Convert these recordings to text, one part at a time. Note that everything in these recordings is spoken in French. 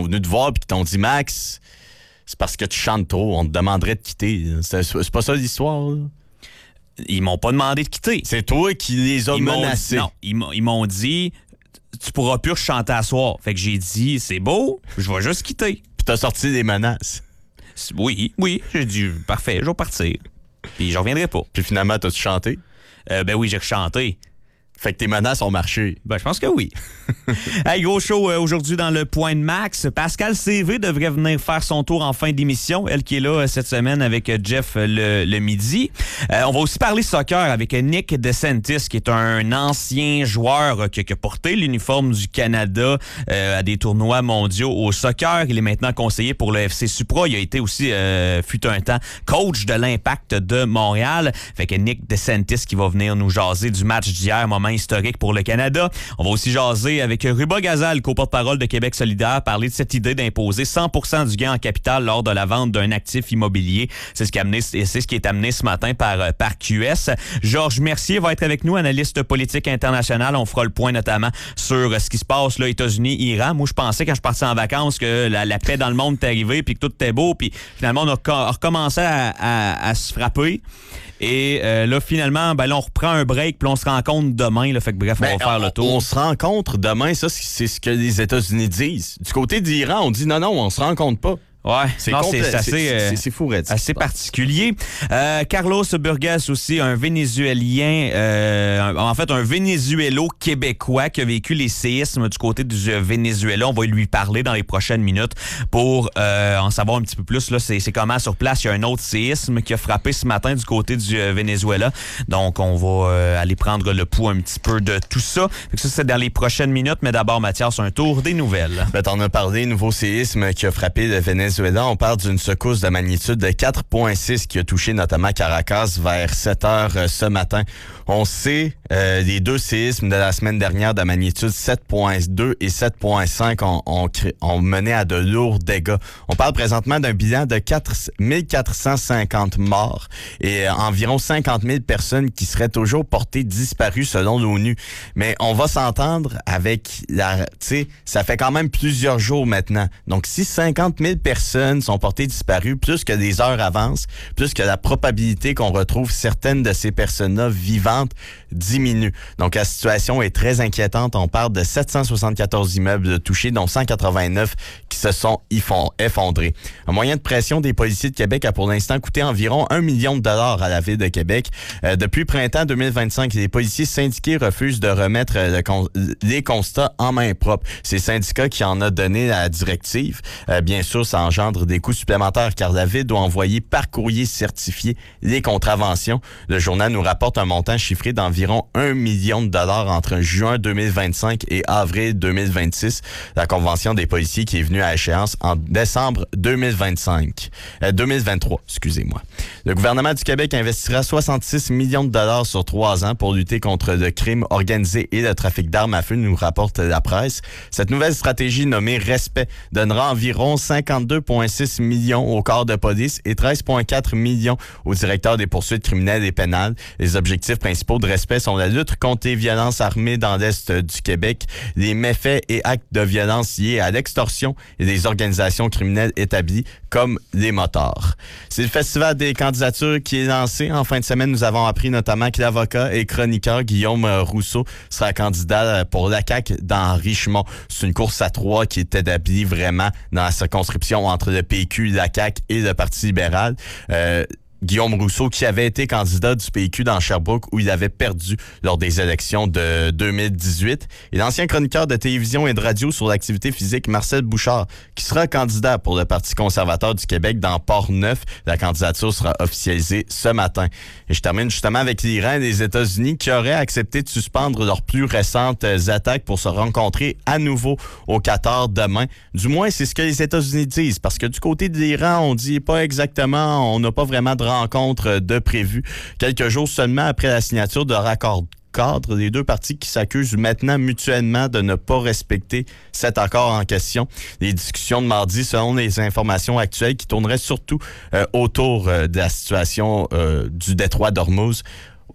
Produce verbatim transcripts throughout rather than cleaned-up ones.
sont venus te voir et qui t'ont dit « Max, c'est parce que tu chantes trop, on te demanderait de quitter. » C'est, c'est pas ça l'histoire, là? Ils m'ont pas demandé de quitter. C'est toi qui les as ils menacés. M'ont, non, ils m'ont, ils m'ont dit « Tu pourras plus chanter à soir. » Fait que j'ai dit « C'est beau, je vais juste quitter. » Puis t'as sorti des menaces. Oui, oui. J'ai dit « Parfait, je vais partir. » Puis je reviendrai pas. Puis finalement, t'as-tu chanté? Euh, ben oui, j'ai chanté. Fait que tes menaces ont marché. Ben, je pense que oui. Hey, gros show euh, aujourd'hui dans le Point de Max. Pascal C V devrait venir faire son tour en fin d'émission. Elle qui est là euh, cette semaine avec euh, Jeff euh, le, le midi. Euh, on va aussi parler soccer avec euh, Nick DeSantis, qui est un ancien joueur euh, qui, qui a porté l'uniforme du Canada euh, à des tournois mondiaux au soccer. Il est maintenant conseiller pour le F C Supra. Il a été aussi, euh, fut un temps, coach de l'Impact de Montréal. Fait que Nick DeSantis qui va venir nous jaser du match d'hier, moment historique pour le Canada. On va aussi jaser avec Ruba Gazal, co-porte-parole de Québec solidaire, parler de cette idée d'imposer cent pour cent du gain en capital lors de la vente d'un actif immobilier. C'est ce qui, amené, c'est ce qui est amené ce matin par, par Q S. Georges Mercier va être avec nous, analyste politique international. On fera le point notamment sur ce qui se passe là, États-Unis, Iran. Moi, je pensais quand je partais en vacances que la, la paix dans le monde était arrivée puis que tout était beau. Puis finalement, on a, a recommencé à, à, à se frapper. Et euh, là, finalement, ben là, on reprend un break, puis on se rencontre demain. Là, fait que bref, on ben, va faire on, le tour. On se rencontre demain, ça, c'est ce que les États-Unis disent. Du côté d'Iran, on dit non, non, on se rencontre pas. Ouais, c'est, non, complet, c'est, assez, c'est, euh, c'est, c'est fou, Red, assez particulier. Euh, Carlos Burgas aussi, un Vénézuélien, euh, en fait un Vénézuélo-Québécois qui a vécu les séismes du côté du Venezuela. On va lui parler dans les prochaines minutes pour euh, en savoir un petit peu plus. Là, c'est, c'est comment sur place. Il y a un autre séisme qui a frappé ce matin du côté du euh, Venezuela. Donc, on va euh, aller prendre le pouls un petit peu de tout ça. Fait que ça, c'est dans les prochaines minutes. Mais d'abord, Mathias, un tour des nouvelles. Ben, t'en as parlé, nouveau séisme qui a frappé le Venezuela. On parle d'une secousse de magnitude de quatre virgule six qui a touché notamment Caracas vers sept heures euh, ce matin. On sait euh, les deux séismes de la semaine dernière de magnitude sept virgule deux et sept virgule cinq ont, ont, ont mené à de lourds dégâts. On parle présentement d'un bilan de mille quatre cent cinquante morts et euh, environ cinquante mille personnes qui seraient toujours portées disparues selon l'ONU. Mais on va s'entendre avec la... Tu sais, ça fait quand même plusieurs jours maintenant. Donc, si cinquante mille personnes sont portées disparues, plus que les heures avancent, plus que la probabilité qu'on retrouve certaines de ces personnes-là vivantes diminue. Donc, la situation est très inquiétante. On parle de sept cent soixante-quatorze immeubles touchés, dont cent quatre-vingt-neuf qui se sont effondrés. Un moyen de pression des policiers de Québec a pour l'instant coûté environ un million de dollars à la Ville de Québec. Euh, depuis printemps deux mille vingt-cinq, les policiers syndiqués refusent de remettre le con- les constats en main propre. C'est le syndicat qui en a donné la directive. Euh, bien sûr, ça engendre des coûts supplémentaires car la Ville doit envoyer par courrier certifié les contraventions. Le journal nous rapporte un montant chiffré d'environ un million de dollars entre juin deux mille vingt-cinq et avril deux mille vingt-six. La convention des policiers qui est venue à échéance en décembre deux mille vingt-cinq. Euh, deux mille vingt-trois, excusez-moi. Le gouvernement du Québec investira soixante-six millions de dollars sur trois ans pour lutter contre le crime organisé et le trafic d'armes à feu, nous rapporte la presse. Cette nouvelle stratégie nommée Respect donnera environ cinquante-deux virgule six millions au corps de police et treize virgule quatre millions au directeur des poursuites criminelles et pénales. Les objectifs principaux de Respect sont la lutte contre les violences armées dans l'Est du Québec, les méfaits et actes de violence liés à l'extorsion et les organisations criminelles établies comme les motards. C'est le festival des candidatures qui est lancé. En fin de semaine, nous avons appris notamment que l'avocat et chroniqueur Guillaume Rousseau sera candidat pour la C A Q dans Richemont. C'est une course à trois qui est établie vraiment dans la circonscription entre le P Q, la C A Q et le Parti libéral. Euh, Guillaume Rousseau, qui avait été candidat du P Q dans Sherbrooke, où il avait perdu lors des élections de deux mille dix-huit. Et l'ancien chroniqueur de télévision et de radio sur l'activité physique, Marcel Bouchard, qui sera candidat pour le Parti conservateur du Québec dans Port-Neuf. La candidature sera officialisée ce matin. Et je termine justement avec l'Iran et les États-Unis qui auraient accepté de suspendre leurs plus récentes attaques pour se rencontrer à nouveau au Qatar demain. Du moins, c'est ce que les États-Unis disent, parce que du côté de l'Iran, on dit pas exactement, on n'a pas vraiment de rencontre de prévu. Quelques jours seulement après la signature de raccord cadre, les deux parties qui s'accusent maintenant mutuellement de ne pas respecter cet accord en question. Les discussions de mardi, selon les informations actuelles, qui tourneraient surtout euh, autour euh, de la situation euh, du détroit d'Ormuz.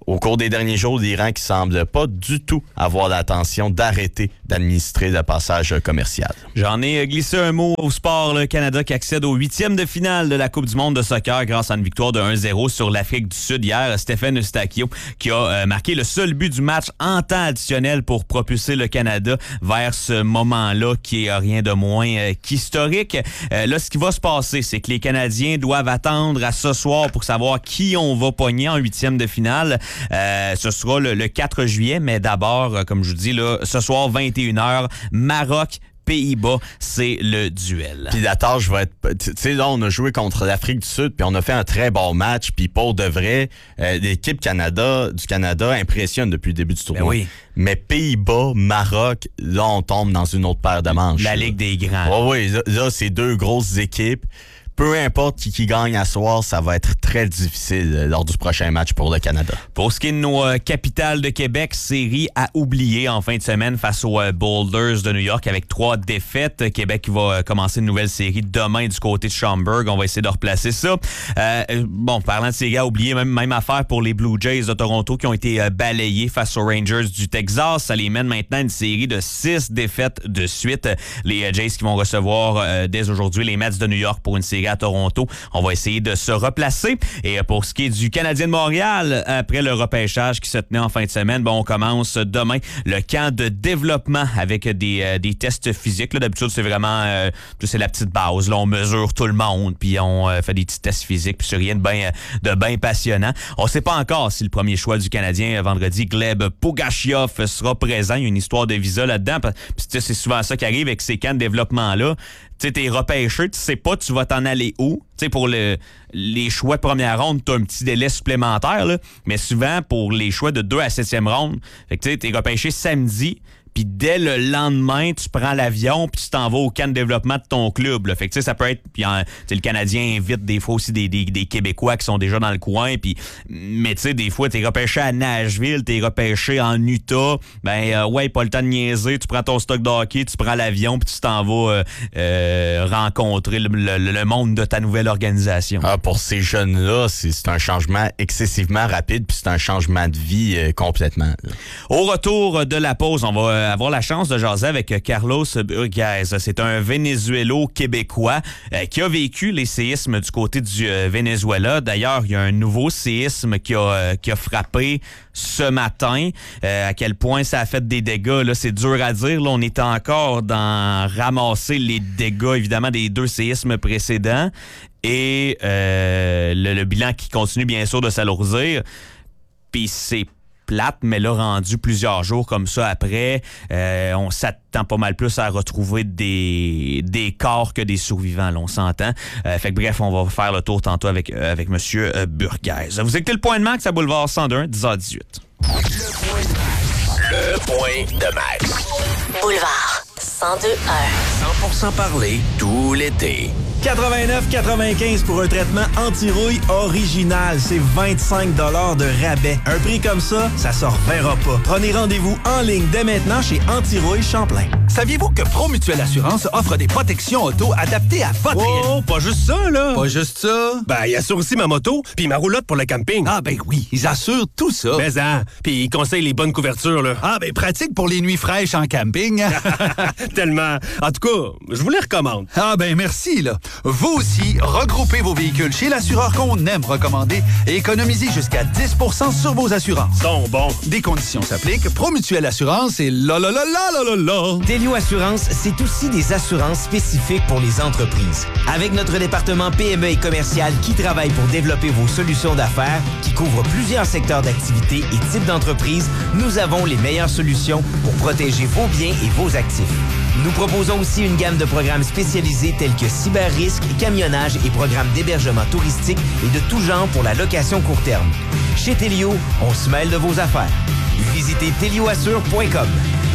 au cours des derniers jours, l'Iran qui semble pas du tout avoir l'intention d'arrêter d'administrer le passage commercial. J'en ai glissé un mot au sport. Le Canada qui accède au huitième de finale de la Coupe du monde de soccer grâce à une victoire de un zéro sur l'Afrique du Sud hier. Stéphane Eustáquio qui a euh, marqué le seul but du match en temps additionnel pour propulser le Canada vers ce moment-là qui est rien de moins euh, qu'historique. Euh, là, ce qui va se passer, c'est que les Canadiens doivent attendre à ce soir pour savoir qui on va pogner en huitième de finale. Euh, ce sera le, le quatre juillet, mais d'abord, comme je vous dis, là, ce soir, vingt et une heures, Maroc, Pays-Bas, c'est le duel. Puis la tâche va être... Tu sais, là, on a joué contre l'Afrique du Sud, puis on a fait un très bon match, puis pour de vrai, euh, l'équipe Canada, du Canada impressionne depuis le début du tournoi. Ben oui. Mais Pays-Bas, Maroc, là, on tombe dans une autre paire de manches. La là. Ligue des grands. Oh, oui, là, là, c'est deux grosses équipes. Peu importe qui, qui gagne à soir, ça va être très difficile euh, lors du prochain match pour le Canada. Pour ce qui est de nos euh, capitales de Québec, série à oublier en fin de semaine face aux euh, Boulders de New York avec trois défaites. Québec va euh, commencer une nouvelle série demain du côté de Schaumburg. On va essayer de replacer ça. Euh, bon, parlant de série à oublier, même, même affaire pour les Blue Jays de Toronto qui ont été euh, balayés face aux Rangers du Texas. Ça les mène maintenant à une série de six défaites de suite. Les euh, Jays qui vont recevoir euh, dès aujourd'hui les Mets de New York pour une série à Toronto. On va essayer de se replacer. Et pour ce qui est du Canadien de Montréal, après le repêchage qui se tenait en fin de semaine, bon, on commence demain le camp de développement avec des, euh, des tests physiques. Là, d'habitude, c'est vraiment euh, c'est la petite base. Là, on mesure tout le monde, puis on euh, fait des petits tests physiques, puis c'est rien de bien de bien passionnant. On ne sait pas encore si le premier choix du Canadien vendredi, Gleb Pogachiov, sera présent. Il y a une histoire de visa là-dedans. Puis c'est souvent ça qui arrive avec ces camps de développement-là. Tu sais, t'es repêché, tu sais pas tu vas t'en aller où. Tu sais, pour le, les choix de première ronde, t'as un petit délai supplémentaire, là. Mais souvent, pour les choix de deux à septième ronde, fait que tu sais, t'es repêché samedi, puis dès le lendemain, tu prends l'avion puis tu t'en vas au camp de développement de ton club. Là. Fait que tu sais, ça peut être... Puis le Canadien invite des fois aussi des, des, des Québécois qui sont déjà dans le coin. Puis, mais tu sais, des fois, t'es repêché à Nashville, t'es repêché en Utah. Ben euh, ouais, pas le temps de niaiser. Tu prends ton stock de hockey, tu prends l'avion puis tu t'en vas euh, euh, rencontrer le, le, le monde de ta nouvelle organisation. Ah, pour ces jeunes-là, c'est, c'est un changement excessivement rapide puis c'est un changement de vie euh, complètement. Là. Au retour de la pause, on va avoir la chance de jaser avec Carlos Burguez. C'est un Vénézuélo-Québécois euh, qui a vécu les séismes du côté du euh, Venezuela. D'ailleurs, il y a un nouveau séisme qui a, euh, qui a frappé ce matin. Euh, à quel point ça a fait des dégâts, là, c'est dur à dire. Là, on est encore dans ramasser les dégâts, évidemment, des deux séismes précédents. Et euh, le, le bilan qui continue, bien sûr, de s'alourdir. Puis c'est plate, mais là, rendu plusieurs jours comme ça après, euh, on s'attend pas mal plus à retrouver des, des corps que des survivants, là, on s'entend. Euh, fait que bref, on va faire le tour tantôt avec, euh, avec M. Euh, Burguez. Vous écoutez le Point de Max à Boulevard cent deux, dix heures dix-huit. Le Point de Max. Boulevard cent deux un. cent pour cent parler tout l'été. quatre-vingt-neuf quatre-vingt-quinze pour un traitement anti-rouille original. C'est vingt-cinq dollars de rabais. Un prix comme ça, ça se reverra pas. Prenez rendez-vous en ligne dès maintenant chez Anti-Rouille Champlain. Saviez-vous que Promutuelle Assurance offre des protections auto adaptées à votre... Oh, pas juste ça, là! Pas juste ça? Ben, ils assurent aussi ma moto puis ma roulotte pour le camping. Ah, ben oui, ils assurent tout ça. Mais hein, puis ils conseillent les bonnes couvertures, là. Ah, ben pratique pour les nuits fraîches en camping. Tellement. En tout cas, je vous les recommande. Ah, ben merci, là. Vous aussi, regroupez vos véhicules chez l'assureur qu'on aime recommander et économisez jusqu'à dix pour cent sur vos assurances. Sont bons. Des conditions s'appliquent. Promutuelle Assurance et la la la la la la la. Telio Assurance, c'est aussi des assurances spécifiques pour les entreprises. Avec notre département P M E et commercial qui travaille pour développer vos solutions d'affaires, qui couvre plusieurs secteurs d'activité et types d'entreprises, nous avons les meilleures solutions pour protéger vos biens et vos actifs. Nous proposons aussi une gamme de programmes spécialisés tels que cyber-risque, camionnage et programmes d'hébergement touristique et de tout genre pour la location court terme. Chez Telio, on se mêle de vos affaires. Visitez telioassure point com.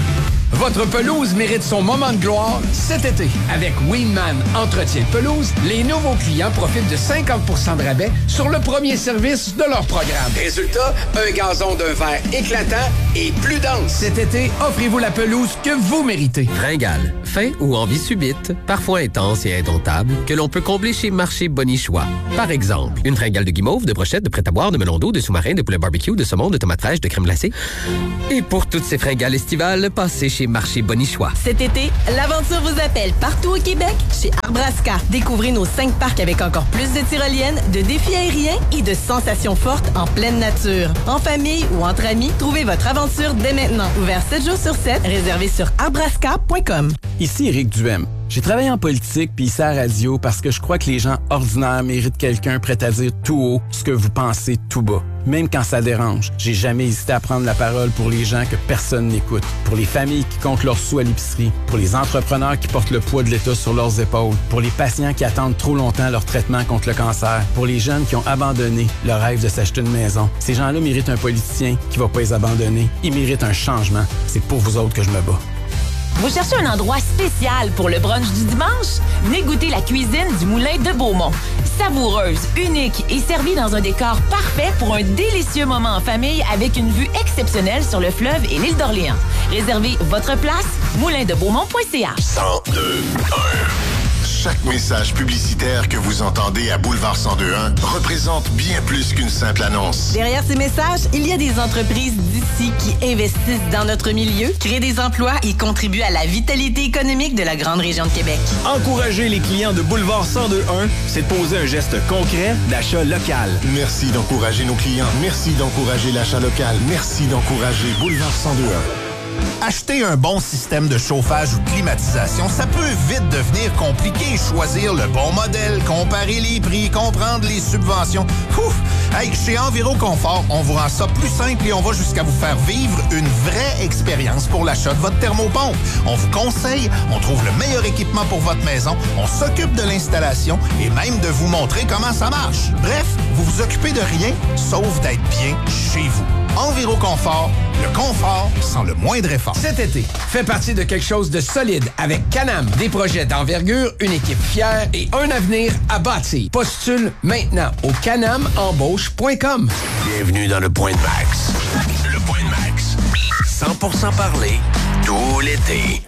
Votre pelouse mérite son moment de gloire cet été. Avec Winman Entretien de pelouse, les nouveaux clients profitent de cinquante pour cent de rabais sur le premier service de leur programme. Résultat, un gazon d'un vert éclatant et plus dense. Cet été, offrez-vous la pelouse que vous méritez. Fringale, faim ou envie subite, parfois intense et indomptable, que l'on peut combler chez Marché Bonichois. Par exemple, une fringale de guimauve, de brochettes, de prêt-à-boire, de melon d'eau, de sous-marin, de poulet barbecue, de saumon, de tomates fraîches, de crème glacée. Et pour toutes ces fringales estivales, passez chez Marché Bonichois. Cet été, l'aventure vous appelle partout au Québec chez Arbrasca. Découvrez nos cinq parcs avec encore plus de tyroliennes, de défis aériens et de sensations fortes en pleine nature. En famille ou entre amis, trouvez votre aventure dès maintenant. Ouvert sept jours sur sept, réservé sur arbrasca point com. Ici Éric Duhem. J'ai travaillé en politique puis ici à la radio parce que je crois que les gens ordinaires méritent quelqu'un prêt à dire tout haut ce que vous pensez tout bas. Même quand ça dérange, j'ai jamais hésité à prendre la parole pour les gens que personne n'écoute, pour les familles qui comptent leurs sous à l'épicerie, pour les entrepreneurs qui portent le poids de l'État sur leurs épaules, pour les patients qui attendent trop longtemps leur traitement contre le cancer, pour les jeunes qui ont abandonné le rêve de s'acheter une maison. Ces gens-là méritent un politicien qui va pas les abandonner. Ils méritent un changement. C'est pour vous autres que je me bats. Vous cherchez un endroit spécial pour le brunch du dimanche? Venez goûter la cuisine du Moulin de Beaumont. Savoureuse, unique et servie dans un décor parfait pour un délicieux moment en famille avec une vue exceptionnelle sur le fleuve et l'île d'Orléans. Réservez votre place, moulin de beaumont point c h. cent deux un. Chaque message publicitaire que vous entendez à Boulevard cent deux un représente bien plus qu'une simple annonce. Derrière ces messages, il y a des entreprises d'ici qui investissent dans notre milieu, créent des emplois et contribuent à la vitalité économique de la grande région de Québec. Encourager les clients de Boulevard cent deux un, c'est de poser un geste concret d'achat local. Merci d'encourager nos clients. Merci d'encourager l'achat local. Merci d'encourager Boulevard cent deux un. Acheter un bon système de chauffage ou de climatisation, ça peut vite devenir compliqué. Choisir le bon modèle, comparer les prix, comprendre les subventions. Ouf! Hey, chez Enviroconfort, on vous rend ça plus simple et on va jusqu'à vous faire vivre une vraie expérience pour l'achat de votre thermopompe. On vous conseille, on trouve le meilleur équipement pour votre maison, on s'occupe de l'installation et même de vous montrer comment ça marche. Bref, vous vous occupez de rien, sauf d'être bien chez vous. Enviroconfort, le confort sans le moindre effort. Cet été, fais partie de quelque chose de solide avec Canam. Des projets d'envergure, une équipe fière et un avenir à bâtir. Postule maintenant au canam embauche point com. Bienvenue dans le Point de Max. Le Point de Max. cent pour cent parlé tout l'été.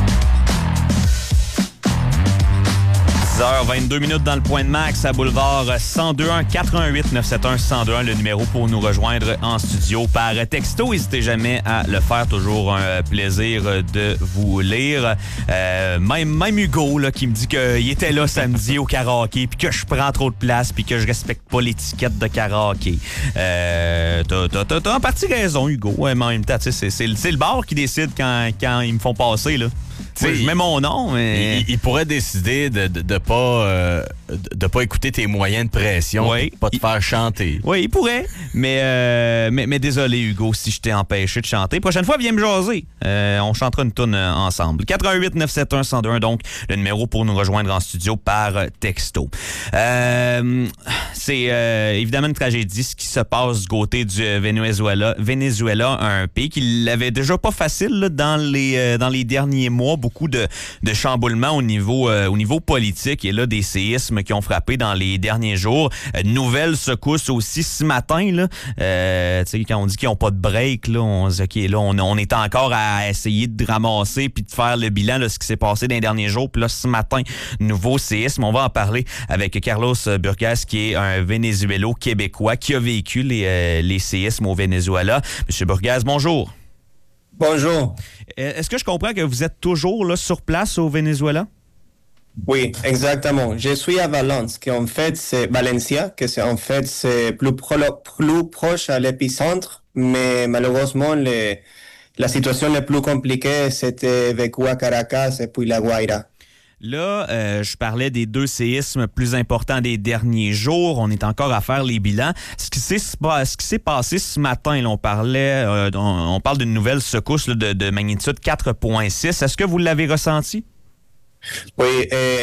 dix heures vingt-deux minutes dans le Point de Max à Boulevard cent deux un quatre un huit neuf sept un un zéro un, le numéro pour nous rejoindre en studio par texto. N'hésitez jamais à le faire, toujours un plaisir de vous lire. Euh, même, même Hugo là, qui me dit qu'il était là samedi au karaoké puis que je prends trop de place puis que je respecte pas l'étiquette de karaoké. Euh, t'as, t'as, t'as, t'as en partie raison, Hugo. Ouais, mais en même temps, c'est, c'est, c'est le bar qui décide quand, quand ils me font passer, là. Oui, je mets mon nom, mais... Il, il pourrait décider de de, de pas euh, de, de pas écouter tes moyens de pression, oui, pas te il, faire chanter. Oui, il pourrait, mais, euh, mais, mais désolé, Hugo, si je t'ai empêché de chanter. Prochaine fois, viens me jaser. Euh, on chantera une toune ensemble. quatre un huit neuf sept un un zéro un, donc le numéro pour nous rejoindre en studio par texto. Euh, c'est euh, évidemment une tragédie, ce qui se passe du côté du Venezuela. Venezuela, un pays qui l'avait déjà pas facile là, dans, les, euh, dans les derniers mois. Beaucoup de, de chamboulements au niveau, euh, au niveau politique et là, des séismes qui ont frappé dans les derniers jours. Euh, nouvelle secousse aussi ce matin. Là, euh, quand on dit qu'ils n'ont pas de break, là, on se dit OK, là, on, on est encore à essayer de ramasser puis de faire le bilan de ce qui s'est passé dans les derniers jours. Puis là, ce matin, nouveau séisme. On va en parler avec Carlos Burgas, qui est un Vénézuélo québécois qui a vécu les, euh, les séismes au Venezuela. Monsieur Burgas, bonjour. Bonjour. Est-ce que je comprends que vous êtes toujours là sur place au Venezuela? Oui, exactement. Je suis à Valence, qui en fait c'est Valencia, que c'est en fait c'est plus, pro, plus proche à l'épicentre, mais malheureusement les, la situation la plus compliquée c'était vécu à Caracas et puis La Guaira. Là, euh, je parlais des deux séismes plus importants des derniers jours. On est encore à faire les bilans. Ce qui s'est, ce qui s'est passé ce matin, là, on parlait, euh, on, on parle d'une nouvelle secousse là, de, de magnitude quatre virgule six. Est-ce que vous l'avez ressenti? Oui, euh,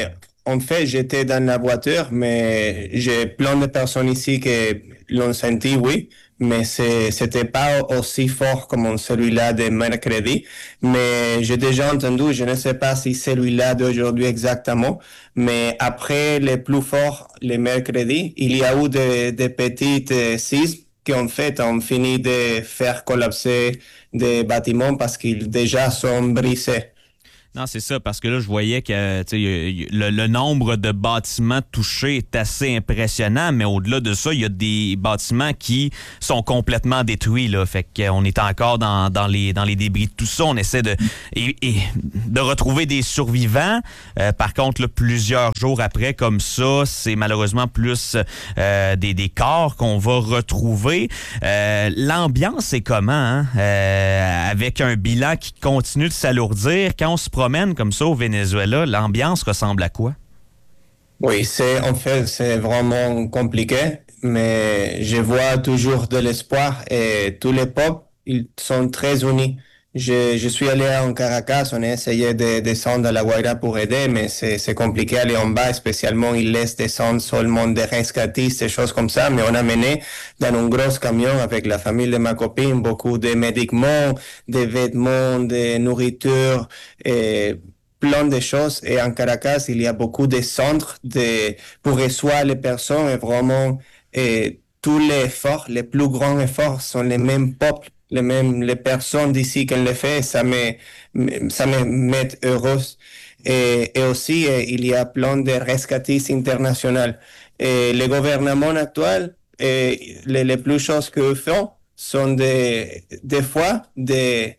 en fait, j'étais dans la voiture, mais j'ai plein de personnes ici qui l'ont senti, oui. Mais c'est, c'était pas aussi fort comme celui-là de mercredi. Mais j'ai déjà entendu, je ne sais pas si celui-là d'aujourd'hui exactement, mais après les plus forts, les mercredis, il y a eu des, des petites sismes qui en fait ont fini de faire collapser des bâtiments parce qu'ils déjà sont brisés. Non, c'est ça, parce que là, je voyais que tu sais, le, le nombre de bâtiments touchés est assez impressionnant, mais au-delà de ça, il y a des bâtiments qui sont complètement détruits, là. Fait qu'on est encore dans, dans, les, dans les débris de tout ça. On essaie de, et, et de retrouver des survivants. Euh, par contre, là, plusieurs jours après, comme ça, c'est malheureusement plus euh, des, des corps qu'on va retrouver. Euh, l'ambiance est comment, hein? Euh, avec un bilan qui continue de s'alourdir. Quand on se promène comme ça au Venezuela, l'ambiance ressemble à quoi? Oui, c'est en fait c'est vraiment compliqué, mais je vois toujours de l'espoir et tous les peuples ils sont très unis. Je, je suis allé en Caracas, on a essayé de descendre à La Guaira pour aider, mais c'est, c'est compliqué aller en bas, spécialement ils laissent descendre seulement des rescatistes, des choses comme ça, mais on a mené dans un gros camion avec la famille de ma copine beaucoup de médicaments, des vêtements, de nourriture, et plein de choses. Et en Caracas, il y a beaucoup de centres de, pour recevoir les personnes et vraiment, et tous les efforts, les plus grands efforts sont les mêmes peuples, les mêmes, les personnes d'ici qui le font, ça me, ça me met heureuse. Et, et aussi, il y a plein de rescatistes internationaux. Et le gouvernement actuel, et les, les plus choses qu'ils font sont des, des fois des,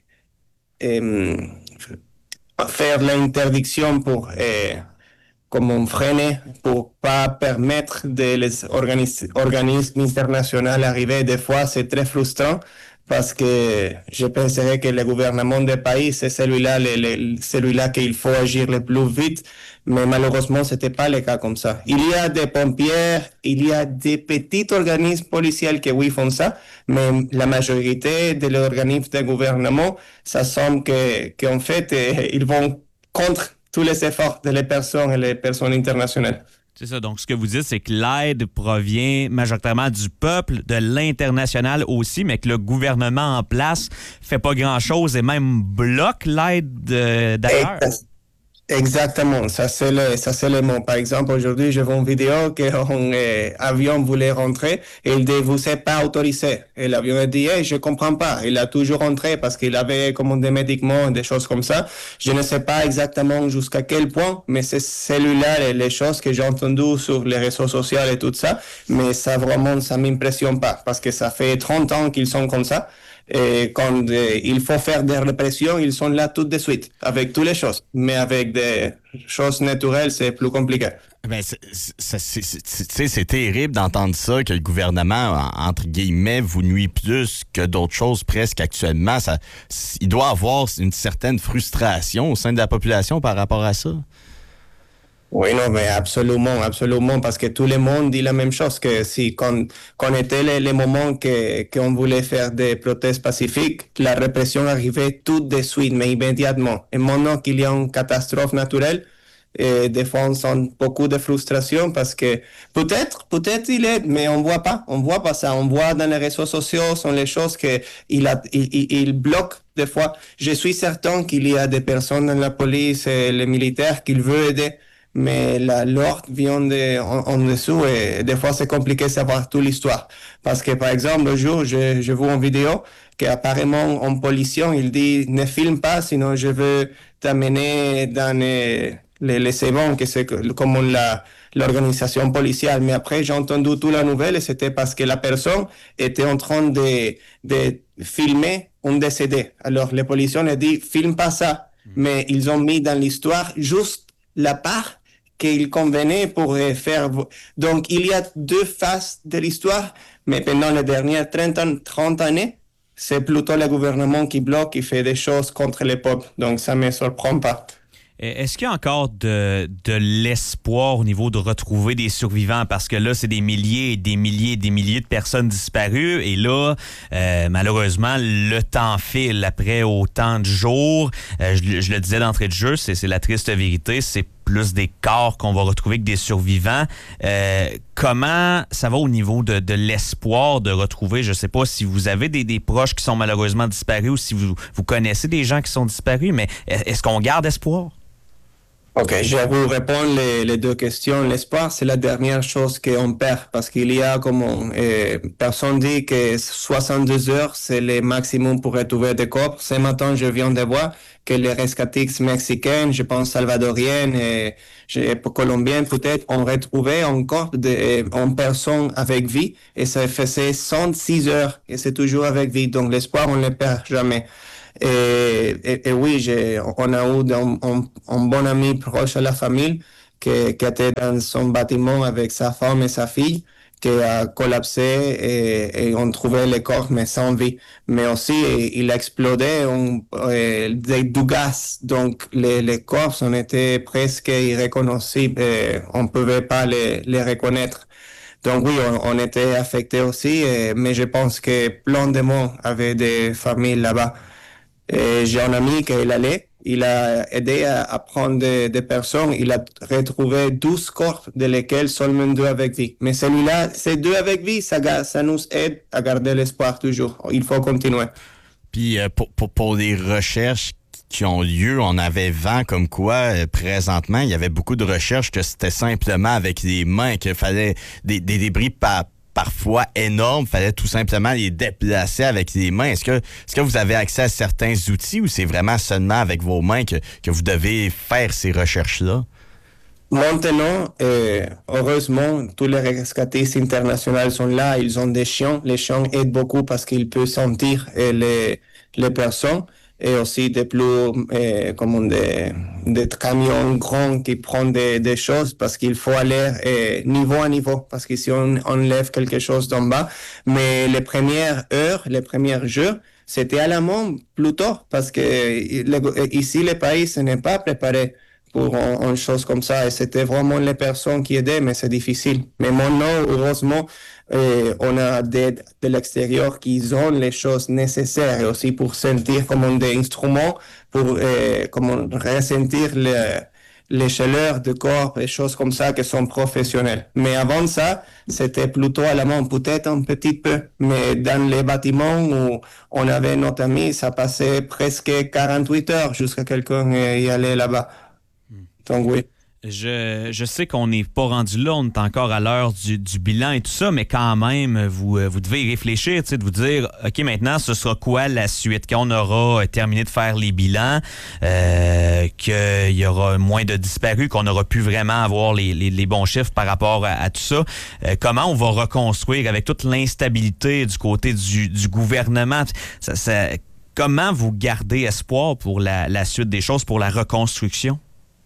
euh, faire l'interdiction pour, euh, comme on freine, pour pas permettre de les organis- organismes internationaux arriver. Des fois, c'est très frustrant parce que je penserais que le gouvernement des pays, c'est celui-là, le, le, celui-là qu'il faut agir le plus vite. Mais malheureusement, c'était pas le cas comme ça. Il y a des pompiers, il y a des petits organismes policiers qui oui font ça, mais la majorité des organismes de gouvernement, ça semble que, qu'en fait, ils vont contre tous les efforts des personnes et les personnes internationales. C'est ça. Donc, ce que vous dites, c'est que l'aide provient majoritairement du peuple, de l'international aussi, mais que le gouvernement en place fait pas grand-chose et même bloque l'aide euh, d'ailleurs. Exactement, ça c'est le, ça c'est le mot. Par exemple, aujourd'hui, je vois une vidéo qu'un euh, avion voulait rentrer et il dit, vous n'êtes pas autorisé. Et l'avion a dit, hey, je comprends pas. Il a toujours rentré parce qu'il avait comme des médicaments, des choses comme ça. Je ne sais pas exactement jusqu'à quel point, mais c'est celui-là, les, les choses que j'ai entendues sur les réseaux sociaux et tout ça. Mais ça vraiment, ça m'impressionne pas parce que ça fait trente ans qu'ils sont comme ça. Et quand euh, il faut faire des répressions, ils sont là tout de suite, avec toutes les choses. Mais avec des choses naturelles, c'est plus compliqué. Ben, c'est, c'est, c'est, c'est, c'est terrible d'entendre ça, que le gouvernement, entre guillemets, vous nuit plus que d'autres choses presque actuellement. Ça, il doit avoir une certaine frustration au sein de la population par rapport à ça. Oui, non, mais absolument, absolument, parce que tout le monde dit la même chose, que si, quand, quand était les, les moments que, qu'on voulait faire des protestes pacifiques, la répression arrivait tout de suite, mais immédiatement. Et maintenant qu'il y a une catastrophe naturelle, et des fois on sent beaucoup de frustration parce que peut-être, peut-être il est, mais on voit pas, on voit pas ça, on voit dans les réseaux sociaux, sont les choses que il a, il, il, il bloque des fois. Je suis certain qu'il y a des personnes dans la police et les militaires qui veulent aider. Mais la, l'ordre vient de, en, en dessous et des fois c'est compliqué de savoir toute l'histoire. Parce que par exemple, le jour, je, je vois une vidéo qu'apparemment en policier, il dit ne filme pas, sinon je veux t'amener dans les, les, les sévons, que c'est comme la, l'organisation policière. Mais après, j'ai entendu toute la nouvelle et c'était parce que la personne était en train de, de filmer un décédé. Alors les policiers ont dit filme pas ça. Mais ils ont mis dans l'histoire juste la part qu'il convenait pour faire. Donc, il y a deux faces de l'histoire, mais pendant les dernières trente années, c'est plutôt le gouvernement qui bloque, qui fait des choses contre les peuples. Donc, ça ne me surprend pas. Est-ce qu'il y a encore de, de l'espoir au niveau de retrouver des survivants? Parce que là, c'est des milliers et des milliers et des milliers de personnes disparues. Et là, euh, malheureusement, le temps file après autant de jours. Euh, je, je le disais d'entrée de jeu, c'est, c'est la triste vérité. C'est plus des corps qu'on va retrouver que des survivants. Euh, comment ça va au niveau de, de l'espoir de retrouver, je ne sais pas si vous avez des, des proches qui sont malheureusement disparus ou si vous, vous connaissez des gens qui sont disparus, mais est-ce qu'on garde espoir? Ok, je vais vous répondre les, les deux questions. L'espoir, c'est la dernière chose qu'on perd parce qu'il y a, comme euh, personne dit que soixante-deux heures, c'est le maximum pour retrouver des corps. Ce matin, je viens de voir que les rescatés mexicains, je pense salvadoriennes et colombiennes peut-être, ont retrouvé un corps d'une personne avec vie et ça faisait cent six heures et c'est toujours avec vie. Donc l'espoir, on ne le perd jamais. Et, et, et oui, j'ai, on a eu un, un, un bon ami proche de la famille qui, qui était dans son bâtiment avec sa femme et sa fille, qui a collapsé et, et on trouvait les corps mais sans vie. Mais aussi, il a explosé un, euh, du gaz, donc les, les corps ont été presque irreconnaissables et on ne pouvait pas les, les reconnaître. Donc oui, on, on était affectés aussi, et, mais je pense que plein de monde avait des familles là-bas. Et j'ai un ami qui est allé, il a aidé à, à prendre des, des personnes, il a retrouvé douze corps, de lesquels seulement deux avec vie. Mais celui-là, ces deux avec vie, ça, ça nous aide à garder l'espoir toujours. Il faut continuer. Puis euh, pour, pour, pour les recherches qui ont lieu, on avait vent comme quoi, euh, présentement, il y avait beaucoup de recherches que c'était simplement avec les mains, qu'il fallait des, des débris par parfois énormes, fallait tout simplement les déplacer avec les mains. Est-ce que, est-ce que vous avez accès à certains outils ou c'est vraiment seulement avec vos mains que, que vous devez faire ces recherches-là? Maintenant, euh, heureusement, tous les rescatés internationaux sont là, ils ont des chiens. Les chiens aident beaucoup parce qu'ils peuvent sentir euh, les, les personnes. Et aussi des plus, euh, comme des, des camions grands qui prennent des, des choses parce qu'il faut aller euh, niveau à niveau, parce que si on enlève quelque chose d'en bas, mais les premières heures, les premiers jours, c'était à la main plutôt, parce que le, ici, le pays, ce n'est pas préparé pour une, une chose comme ça, et c'était vraiment les personnes qui aidaient, mais c'est difficile. Mais maintenant, heureusement, Euh, on a des, de l'extérieur qui ont les choses nécessaires et aussi pour sentir comme des instruments, pour euh, comme ressentir le, les chaleurs de corps et choses comme ça qui sont professionnelles. Mais avant ça, c'était plutôt à la main, peut-être un petit peu. Mais dans les bâtiments où on avait notre ami, ça passait presque quarante-huit heures jusqu'à quelqu'un y aller là-bas. Donc oui. Je, je sais qu'on n'est pas rendu là, on est encore à l'heure du, du bilan et tout ça, mais quand même, vous, vous devez y réfléchir, tu sais, de vous dire, OK, maintenant, ce sera quoi la suite? Quand on aura terminé de faire les bilans, euh, qu'il y aura moins de disparus, qu'on n'aura plus vraiment avoir les, les, les bons chiffres par rapport à, à tout ça, euh, comment on va reconstruire avec toute l'instabilité du côté du, du gouvernement? Ça, ça, comment vous gardez espoir pour la, la suite des choses, pour la reconstruction?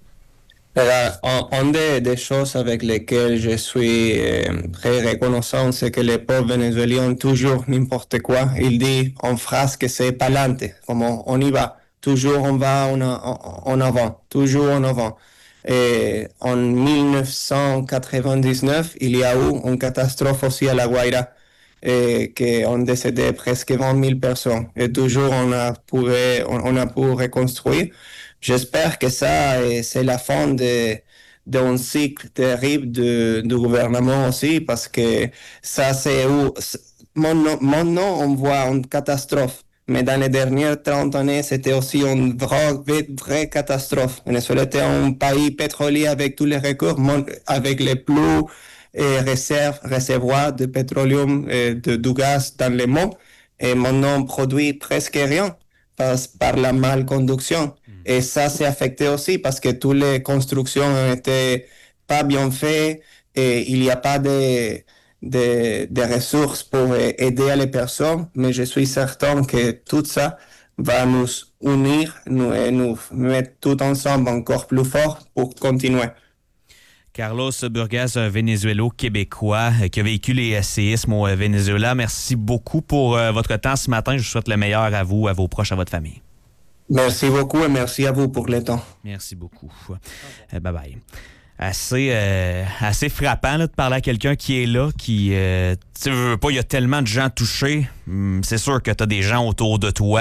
Une des, des choses avec lesquelles je suis euh, très reconnaissant, c'est que les pauvres Vénézuéliens, toujours n'importe quoi, ils disent en phrase que c'est pa'lante, comme on, on y va, toujours on va en, en, en avant, toujours en avant. Et en mille neuf cent quatre-vingt-dix-neuf, il y a eu une catastrophe aussi à La Guaira, et qu'on décédé presque vingt mille personnes. Et toujours on a pu, on, on a pu reconstruire. J'espère que ça, c'est la fin de, d'un cycle terrible de, du gouvernement aussi, parce que ça, c'est où, maintenant, on voit une catastrophe. Mais dans les dernières trente années, c'était aussi une vraie, vraie catastrophe. Venezuela était un pays pétrolier avec tous les recours, avec les plus euh, réserves, réservoirs de pétrole et de, de gaz dans le monde. Et maintenant, on produit presque rien par, par la malconduction. Et ça s'est affecté aussi parce que toutes les constructions n'étaient pas bien faites et il n'y a pas de, de, de ressources pour aider les personnes. Mais je suis certain que tout ça va nous unir nous, et nous mettre tout ensemble encore plus fort pour continuer. Carlos Burgas, un Vénézuélo-Québécois qui a vécu les séismes au Venezuela. Merci beaucoup pour votre temps ce matin. Je vous souhaite le meilleur à vous, à vos proches, à votre famille. Merci beaucoup et merci à vous pour le temps. Merci beaucoup. Euh, bye bye. Assez, euh, assez frappant là, de parler à quelqu'un qui est là, qui, euh, tu sais, veux pas, il y a tellement de gens touchés. Hum, c'est sûr que tu as des gens autour de toi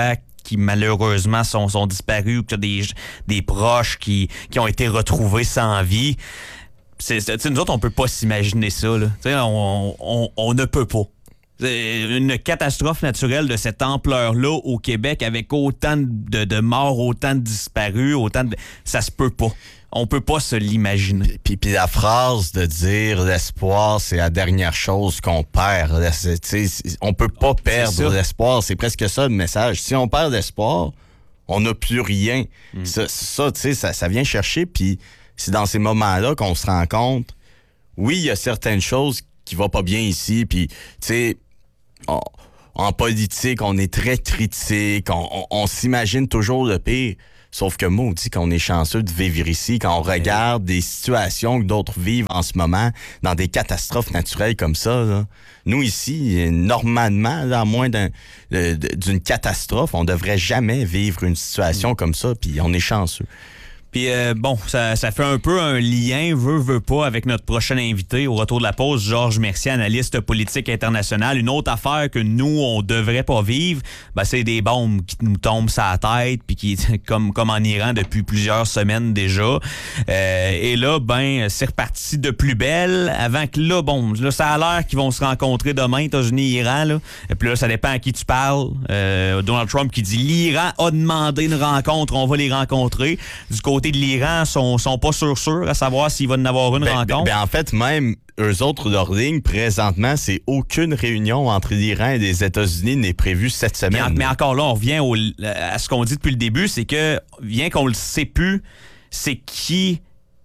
qui malheureusement sont, sont disparus ou que tu as des, des proches qui, qui ont été retrouvés sans vie. C'est, c'est, nous autres, on peut pas s'imaginer ça. Là. On, on, on ne peut pas. C'est une catastrophe naturelle de cette ampleur-là au Québec avec autant de, de morts, autant de disparus, autant de... Ça se peut pas. On peut pas se l'imaginer. Puis, puis la phrase de dire l'espoir, c'est la dernière chose qu'on perd. On peut pas perdre l'espoir. C'est presque ça le message. Si on perd l'espoir, on n'a plus rien. Mm. Ça, ça tu sais, ça, ça vient chercher. Puis c'est dans ces moments-là qu'on se rend compte, oui, il y a certaines choses qui vont pas bien ici. Puis, tu sais, on, en politique, on est très critique. On, on, on s'imagine toujours le pire. Sauf que moi, on dit qu'on est chanceux de vivre ici quand on regarde des situations que d'autres vivent en ce moment dans des catastrophes naturelles comme ça. Là. Nous, ici, normalement, là, à moins d'un, d'une catastrophe, on devrait jamais vivre une situation comme ça, puis on est chanceux. Puis euh, bon, ça, ça fait un peu un lien, veut, veut pas, avec notre prochain invité au retour de la pause, Georges Mercier, analyste politique international. Une autre affaire que nous, on devrait pas vivre, ben, c'est des bombes qui nous tombent sur la tête, puis qui, comme, comme en Iran depuis plusieurs semaines déjà. Euh, et là, ben, c'est reparti de plus belle, avant que là, bon, là, ça a l'air qu'ils vont se rencontrer demain, États-Unis et Iran, là. Et puis là, ça dépend à qui tu parles. Euh, Donald Trump qui dit, l'Iran a demandé une rencontre, on va les rencontrer. Du côté de l'Iran, sont, sont pas sûrs sûrs à savoir s'il va en avoir une ben, rencontre. Ben, en fait, même eux autres, leur ligne, présentement, c'est aucune réunion entre l'Iran et les États-Unis n'est prévue cette semaine. Mais, mais encore là, on revient au, à ce qu'on dit depuis le début, c'est que, bien qu'on le sait plus, c'est qui,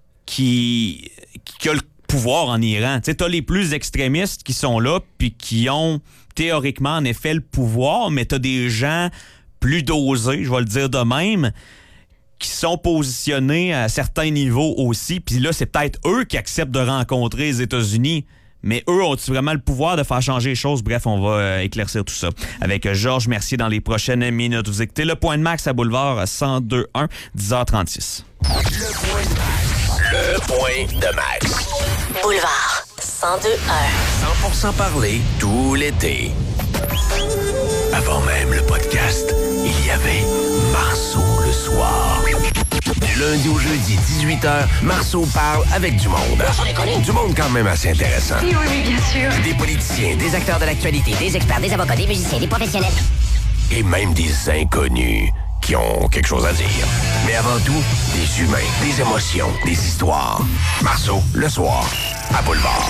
qui, qui a le pouvoir en Iran. Tu sais, t'as les plus extrémistes qui sont là, puis qui ont théoriquement, en effet, le pouvoir, mais t'as des gens plus dosés, je vais le dire de même, qui sont positionnés à certains niveaux aussi. Puis là, c'est peut-être eux qui acceptent de rencontrer les États-Unis. Mais eux ont-ils vraiment le pouvoir de faire changer les choses? Bref, on va euh, éclaircir tout ça avec euh, Georges Mercier dans les prochaines minutes. Vous écoutez Le Point de Max à Boulevard cent deux un, dix heures trente-six. Le Point de Max. Le Point de Max. Boulevard cent deux un. cent pour cent parler tout l'été. Avant même le podcast, il y avait Marceau le soir. Du lundi au jeudi, dix-huit heures, Marceau parle avec du monde. Du monde quand même assez intéressant. Oui, oui, bien sûr. Des politiciens, des acteurs de l'actualité, des experts, des avocats, des musiciens, des professionnels. Et même des inconnus qui ont quelque chose à dire. Mais avant tout, des humains, des émotions, des histoires. Marceau le soir, à Boulevard.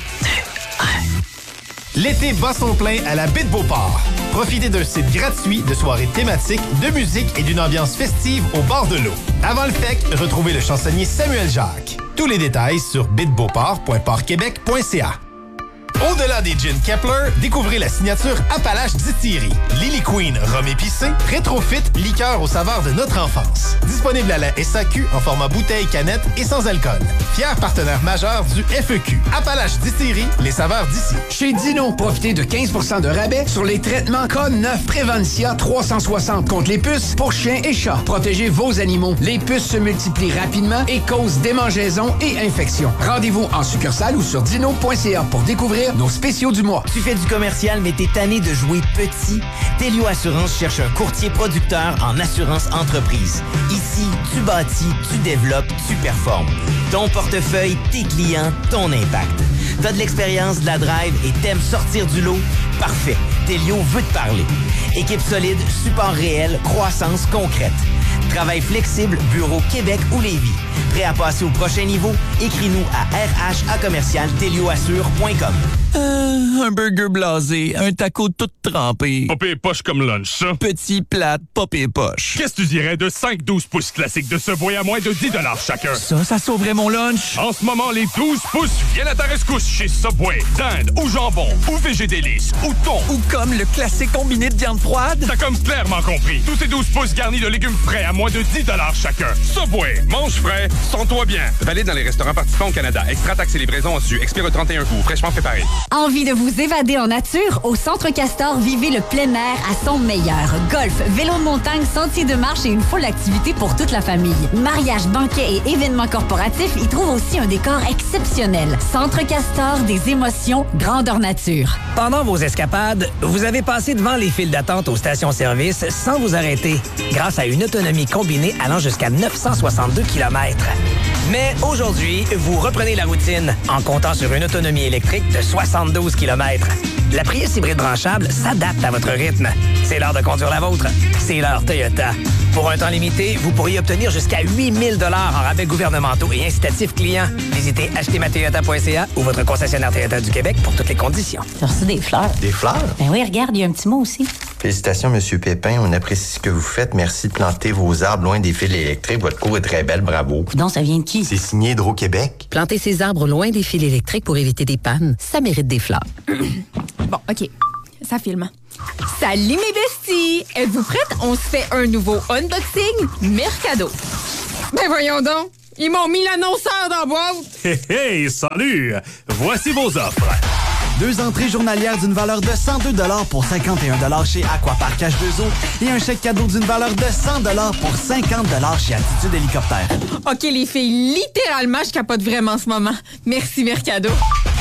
L'été bat son plein à la baie de Beauport. Profitez d'un site gratuit de soirées thématiques, de musique et d'une ambiance festive au bord de l'eau. Avant le F E C, retrouvez le chansonnier Samuel Jacques. Tous les détails sur baie de beauport point port québec point c a. Au-delà des gins Kepler, découvrez la signature Appalache Distillery. Lily Queen, rhum épicé, rétrofit, liqueur aux saveurs de notre enfance. Disponible à la S A Q en format bouteille, canette et sans alcool. Fier partenaire majeur du F E Q. Appalache Distillery, les saveurs d'ici. Chez Dino, profitez de quinze pour cent de rabais sur les traitements K neuf Prévencia trois cent soixante contre les puces pour chiens et chats. Protégez vos animaux. Les puces se multiplient rapidement et causent démangeaisons et infections. Rendez-vous en succursale ou sur dino point c a pour découvrir nos spéciaux du mois. Tu fais du commercial, mais t'es tanné de jouer petit? Telio Assurance cherche un courtier producteur en assurance entreprise. Ici, tu bâtis, tu développes, tu performes. Ton portefeuille, tes clients, ton impact. T'as de l'expérience, de la drive et t'aimes sortir du lot? Parfait. Telio veut te parler. Équipe solide, support réel, croissance concrète. Travail flexible, bureau Québec ou Lévis. Prêt à passer au prochain niveau? Écris-nous à r h a commercial telioassure point com. Euh, un burger blasé, un taco tout trempé. Pas pire poche comme lunch, ça. Petit, plate, pas pire poche. Qu'est-ce que tu dirais de cinq douze pouces classiques de Subway à moins de dix dollars chacun? Ça, ça sauverait mon lunch. En ce moment, les douze pouces viennent à ta rescousse chez Subway. Dinde ou jambon, ou végédélice, ou thon. Ou comme le classique combiné de viande froide. T'as comme clairement compris. Tous ces douze pouces garnis de légumes frais à moins de dix dollars chacun. Subway, mange frais, prêt? Sens-toi bien. Valide dans les restaurants participants au Canada. Extra taxes et livraison en su. Expire le trente et un août. Fraîchement préparé. Envie de vous évader en nature? Au Centre Castor, vivez le plein air à son meilleur. Golf, vélo de montagne, sentiers de marche et une foule d'activités pour toute la famille. Mariage, banquets et événements corporatifs y trouvent aussi un décor exceptionnel. Centre Castor, des émotions, grandeur nature. Pendant vos escapades, vous avez passé devant les files d'attente aux stations-service sans vous arrêter, grâce à une autonomie combinée allant jusqu'à neuf cent soixante-deux kilomètres. Mais aujourd'hui, vous reprenez la routine en comptant sur une autonomie électrique de soixante-douze kilomètres. La Prius hybride branchable s'adapte à votre rythme. C'est l'heure de conduire la vôtre. C'est l'heure Toyota. Pour un temps limité, vous pourriez obtenir jusqu'à huit mille dollars en rabais gouvernementaux et incitatifs clients. Visitez acheter ma toyota point c a ou votre concessionnaire Toyota du Québec pour toutes les conditions. Tu as reçu des fleurs. Des fleurs? Ben oui, regarde, il y a un petit mot aussi. Félicitations, M. Pépin. On apprécie ce que vous faites. Merci de planter vos arbres loin des fils électriques. Votre cour est très belle. Bravo. Donc, ça vient de qui? C'est signé Hydro-Québec. Planter ses arbres loin des fils électriques pour éviter des pannes, ça mérite des fleurs. Bon, OK. Ça filme. Salut mes besties! Êtes-vous prêtes? On se fait un nouveau unboxing Mercado. Ben voyons donc! Ils m'ont mis l'annonceur dans la boîte! Hey, hey, salut! Voici vos offres. Deux entrées journalières d'une valeur de cent deux dollars pour cinquante et un dollars chez Aquapark H deux O et un chèque cadeau d'une valeur de cent dollars pour cinquante dollars chez Attitude Hélicoptère. OK, les filles, littéralement, je capote vraiment en ce moment. Merci, Mercado.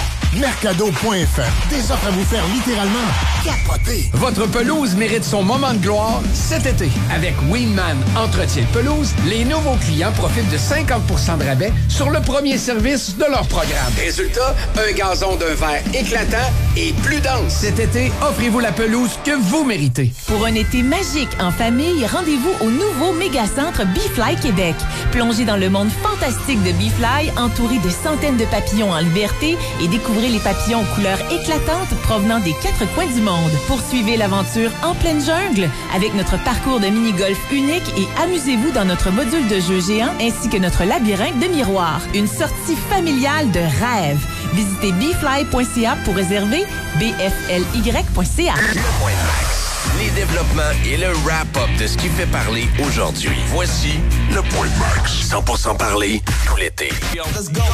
Mercado point F R. Des offres à vous faire littéralement capoter. Votre pelouse mérite son moment de gloire cet été. Avec Winman Entretien de pelouse, les nouveaux clients profitent de cinquante pour cent de rabais sur le premier service de leur programme. Résultat, un gazon d'un vert éclatant et plus dense. Cet été, offrez-vous la pelouse que vous méritez. Pour un été magique en famille, rendez-vous au nouveau mégacentre Bee-Fly Québec. Plongez dans le monde fantastique de Bee-Fly, entouré de centaines de papillons en liberté et découvrez les papillons aux couleurs éclatantes provenant des quatre coins du monde. Poursuivez l'aventure en pleine jungle avec notre parcours de mini-golf unique et amusez-vous dans notre module de jeu géant ainsi que notre labyrinthe de miroirs. Une sortie familiale de rêve. Visitez beefly point c a pour réserver b f l y point c a. Le Point Max. Les développements et le wrap-up de ce qui fait parler aujourd'hui. Voici le Point Max. cent pour cent parler tout l'été. Let's go!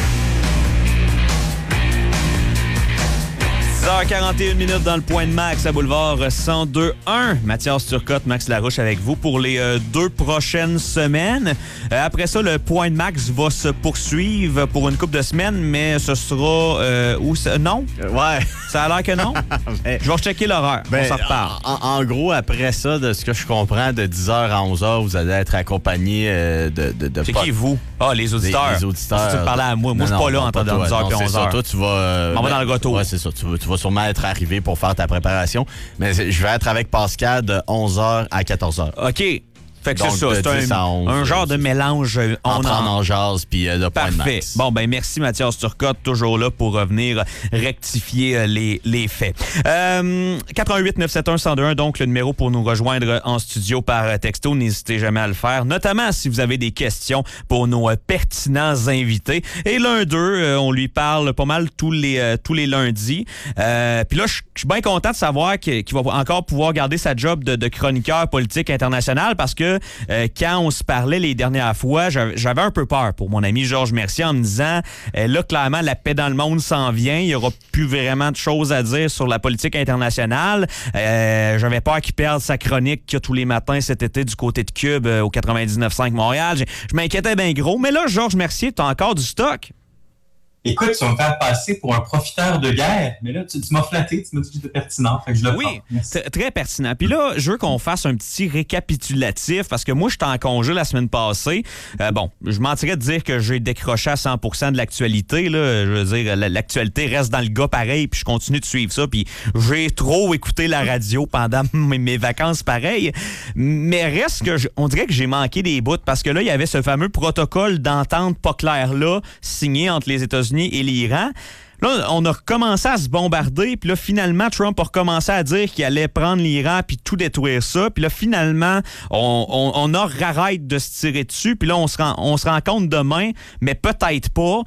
dix heures quarante et une minutes dans le Point de Max à Boulevard cent deux un. Mathias Turcotte, Max Larouche avec vous pour les euh, deux prochaines semaines. Euh, après ça, le Point de Max va se poursuivre pour une couple de semaines, mais ce sera... Euh, où ça? Non? Ouais. Ça a l'air que non? ben, je vais rechecker l'horaire. Ben, on s'en reparle. En, en gros, après ça, de ce que je comprends, de dix heures à onze heures, vous allez être accompagné euh, de... de, de C'est qui, vous? Ah, les auditeurs. Les, les auditeurs. Si tu me parlais à moi. Moi, je suis pas là entre dix heures et onze heures. Toi, tu vas... Euh, on va dans le gâteau. Ouais, c'est ça. Tu vas, tu vas sûrement être arrivé pour faire ta préparation. Mais je vais être avec Pascal de onze heures à quatorze heures. OK. Fait que donc, c'est ça, c'est un, onze, un genre de mélange. On entre en, en jazz puis euh, de Point Parfait. Max. Bon, ben merci Mathias Turcotte, toujours là pour revenir rectifier les, les faits. Euh, quatre un huit neuf sept un un zéro deux un, donc le numéro pour nous rejoindre en studio par texto. N'hésitez jamais à le faire, notamment si vous avez des questions pour nos pertinents invités. Et l'un d'eux, on lui parle pas mal tous les, tous les lundis. Euh, puis là, je suis bien content de savoir qu'il va encore pouvoir garder sa job de, de chroniqueur politique international parce que Euh, quand on se parlait les dernières fois, j'avais un peu peur pour mon ami Georges Mercier en me disant euh, là, clairement, la paix dans le monde s'en vient. Il n'y aura plus vraiment de choses à dire sur la politique internationale. Euh, j'avais peur qu'il perde sa chronique qu'il y a tous les matins cet été du côté de Cube euh, au quatre-vingt-dix-neuf virgule cinq Montréal. Je, je m'inquiétais bien gros. Mais là, Georges Mercier, tu as encore du stock. Écoute, tu vas me faire passer pour un profiteur de guerre, mais là, tu, tu m'as flatté, tu m'as dit que j'étais pertinent, fait que je le oui, prends. Oui, très pertinent. Puis là, je veux qu'on fasse un petit récapitulatif, parce que moi, j'étais en congé la semaine passée. Euh, bon, je mentirais de dire que j'ai décroché à cent pour cent de l'actualité, là. Je veux dire, l'actualité reste dans le gars pareil, puis je continue de suivre ça, puis j'ai trop écouté la radio pendant mes vacances pareil. Mais reste que, je, on dirait que j'ai manqué des bouts, parce que là, il y avait ce fameux protocole d'entente pas clair là, signé entre les États-Unis et l'Iran. Là, on a recommencé à se bombarder, puis là, finalement, Trump a recommencé à dire qu'il allait prendre l'Iran puis tout détruire ça. Puis là, finalement, on, on, on a arrête de se tirer dessus, puis là, on se rend, on se rend compte demain, mais peut-être pas.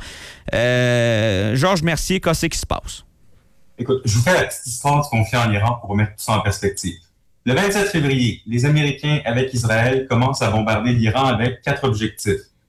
Euh, Georges Mercier, qu'est-ce qui se passe? Écoute, je vous fais la petite histoire du conflit en Iran pour remettre tout ça en perspective. Le vingt-sept février, les Américains, avec Israël, commencent à bombarder l'Iran avec quatre objectifs.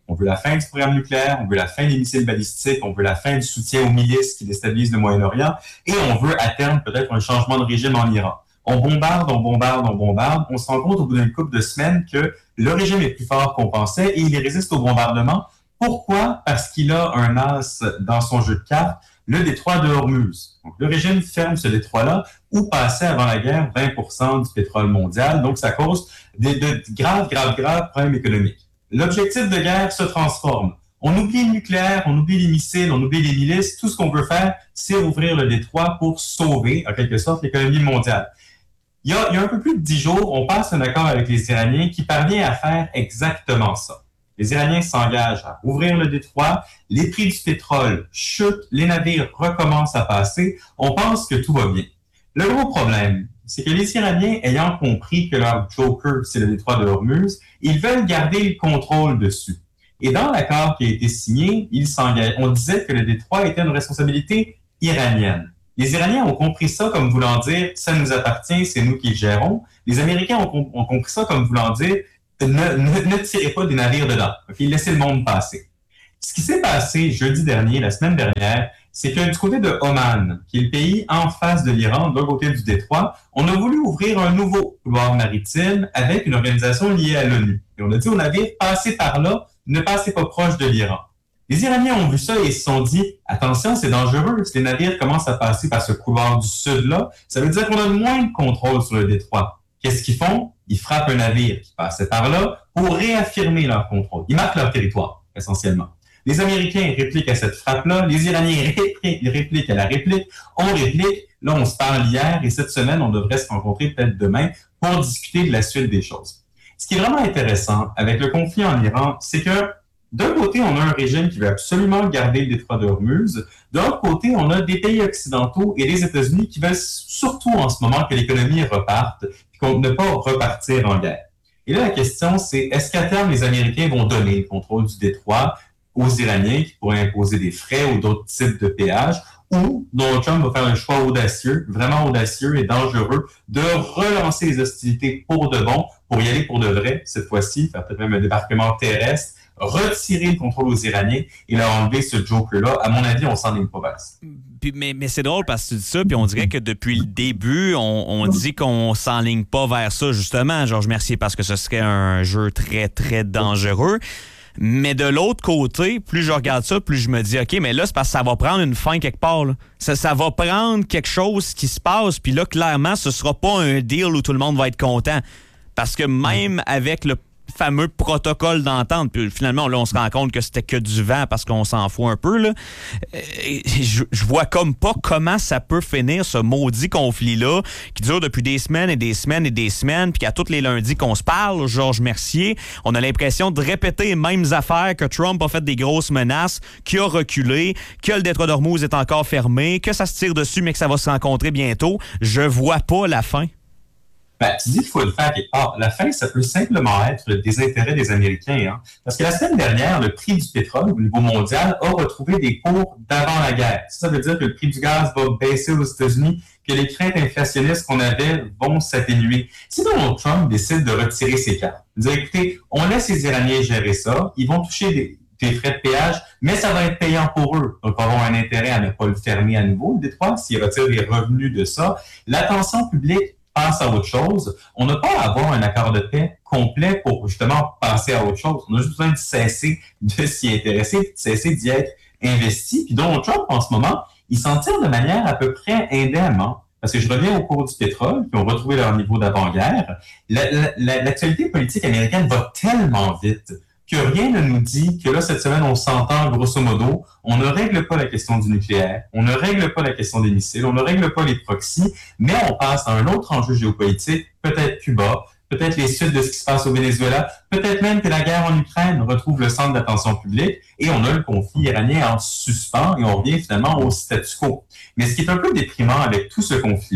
On veut la fin du programme nucléaire, on veut la fin des missiles balistiques, on veut la fin du soutien aux milices qui déstabilisent le Moyen-Orient, et on veut à terme peut-être un changement de régime en Iran. On bombarde, on bombarde, on bombarde. On se rend compte au bout d'une couple de semaines que le régime est plus fort qu'on pensait et il résiste au bombardement. Pourquoi? Parce qu'il a un as dans son jeu de cartes, le détroit de Hormuz. Donc, le régime ferme ce détroit-là où passait avant la guerre vingt pour cent du pétrole mondial. Donc, ça cause des, de graves, graves, graves problèmes économiques. L'objectif de guerre se transforme. On oublie le nucléaire, on oublie les missiles, on oublie les milices. Tout ce qu'on veut faire, c'est ouvrir le détroit pour sauver, en quelque sorte, l'économie mondiale. Il y a, il y a un peu plus de dix jours, on passe un accord avec les Iraniens qui parvient à faire exactement ça. Les Iraniens s'engagent à ouvrir le détroit, les prix du pétrole chutent, les navires recommencent à passer, on pense que tout va bien. Le gros problème, c'est que les Iraniens, ayant compris que leur joker, c'est le détroit de Hormuz, ils veulent garder le contrôle dessus. Et dans l'accord qui a été signé, ils s'engagent. On disait que le détroit était une responsabilité iranienne. Les Iraniens ont compris ça comme voulant dire « ça nous appartient, c'est nous qui le gérons ». Les Américains ont, com- ont compris ça comme voulant dire « ne, ne, ne tirez pas des navires dedans, okay? Laissez le monde passer ». Ce qui s'est passé jeudi dernier, la semaine dernière, c'est que du côté de Oman, qui est le pays en face de l'Iran, de l'autre côté du détroit, on a voulu ouvrir un nouveau couloir maritime avec une organisation liée à l'ONU. Et on a dit aux navires « passez par là, ne passez pas proche de l'Iran ». Les Iraniens ont vu ça et ils se sont dit « Attention, c'est dangereux. Si les navires commencent à passer par ce couloir du sud-là, ça veut dire qu'on a moins de contrôle sur le détroit. » Qu'est-ce qu'ils font? Ils frappent un navire qui passait par là pour réaffirmer leur contrôle. Ils marquent leur territoire, essentiellement. Les Américains répliquent à cette frappe-là. Les Iraniens répliquent, répliquent à la réplique. On réplique. Là, on se parle hier et cette semaine, on devrait se rencontrer peut-être demain pour discuter de la suite des choses. Ce qui est vraiment intéressant avec le conflit en Iran, c'est que d'un côté, on a un régime qui veut absolument garder le détroit de Hormuz. De l'autre côté, on a des pays occidentaux et les États-Unis qui veulent surtout en ce moment que l'économie reparte et qu'on ne pas repartir en guerre. Et là, la question, c'est est-ce qu'à terme, les Américains vont donner le contrôle du détroit aux Iraniens qui pourraient imposer des frais ou d'autres types de péages, ou Donald Trump va faire un choix audacieux, vraiment audacieux et dangereux, de relancer les hostilités pour de bon, pour y aller pour de vrai, cette fois-ci, faire peut-être même un débarquement terrestre, retirer le contrôle aux Iraniens et leur enlever ce joker-là. À mon avis, on s'en est une province. Puis, mais, mais c'est drôle parce que tu dis ça, puis on dirait que depuis le début, on, on dit qu'on s'enligne pas vers ça, justement, Georges Mercier, parce que ce serait un jeu très, très dangereux. Mais de l'autre côté, plus je regarde ça, plus je me dis, OK, mais là, c'est parce que ça va prendre une fin quelque part. Là. Ça, ça va prendre quelque chose qui se passe, puis là, clairement, ce sera pas un deal où tout le monde va être content. Parce que même avec le fameux protocole d'entente, puis finalement, là, on se rend compte que c'était que du vent parce qu'on s'en fout un peu, là. Je, je vois comme pas comment ça peut finir, ce maudit conflit-là, qui dure depuis des semaines et des semaines et des semaines, puis qu'à tous les lundis qu'on se parle, Georges Mercier, on a l'impression de répéter les mêmes affaires, que Trump a fait des grosses menaces, qu'il a reculé, que le détroit d'Ormuz est encore fermé, que ça se tire dessus, mais que ça va se rencontrer bientôt. Je vois pas la fin. Ben, tu dis qu'il faut le faire quelque part. La fin, ça peut simplement être le désintérêt des Américains. Hein? Parce que la semaine dernière, le prix du pétrole au niveau mondial a retrouvé des cours d'avant la guerre. Ça veut dire que le prix du gaz va baisser aux États-Unis, que les craintes inflationnistes qu'on avait vont s'atténuer. Si Donald Trump décide de retirer ses cartes, de dire, écoutez, on laisse les Iraniens gérer ça, ils vont toucher des, des frais de péage, mais ça va être payant pour eux. Donc, ils vont avoir un intérêt à ne pas le fermer à nouveau, le détroit, s'ils retirent les revenus de ça. L'attention publique passe à autre chose. On n'a pas à avoir un accord de paix complet pour justement passer à autre chose. On a juste besoin de cesser de s'y intéresser, de cesser d'y être investi. Puis Donald Trump, en ce moment, il s'en tire de manière à peu près indemne. Hein? Parce que je reviens au cours du pétrole, qui ont retrouvé leur niveau d'avant-guerre. La, la, l'actualité politique américaine va tellement vite que rien ne nous dit que là, cette semaine, on s'entend grosso modo, on ne règle pas la question du nucléaire, on ne règle pas la question des missiles, on ne règle pas les proxys, mais on passe à un autre enjeu géopolitique, peut-être Cuba, peut-être les suites de ce qui se passe au Venezuela, peut-être même que la guerre en Ukraine retrouve le centre d'attention publique et on a le conflit iranien en suspens et on revient finalement au statu quo. Mais ce qui est un peu déprimant avec tout ce conflit-là,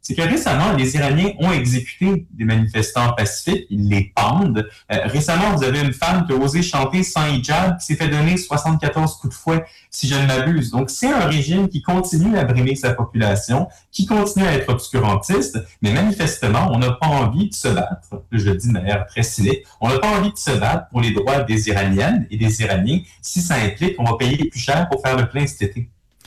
c'est que récemment, les Iraniens ont exécuté des manifestants pacifiques, ils les pendent. Euh, récemment, vous avez une femme qui a osé chanter sans hijab, qui s'est fait donner soixante-quatorze coups de fouet, si je ne m'abuse. Donc, c'est un régime qui continue à brimer sa population, qui continue à être obscurantiste, mais manifestement, on n'a pas envie de se battre, je le dis de manière très cynique, on n'a pas envie de se battre pour les droits des Iraniennes et des Iraniens, si ça implique qu'on va payer plus cher pour faire le plein cet été.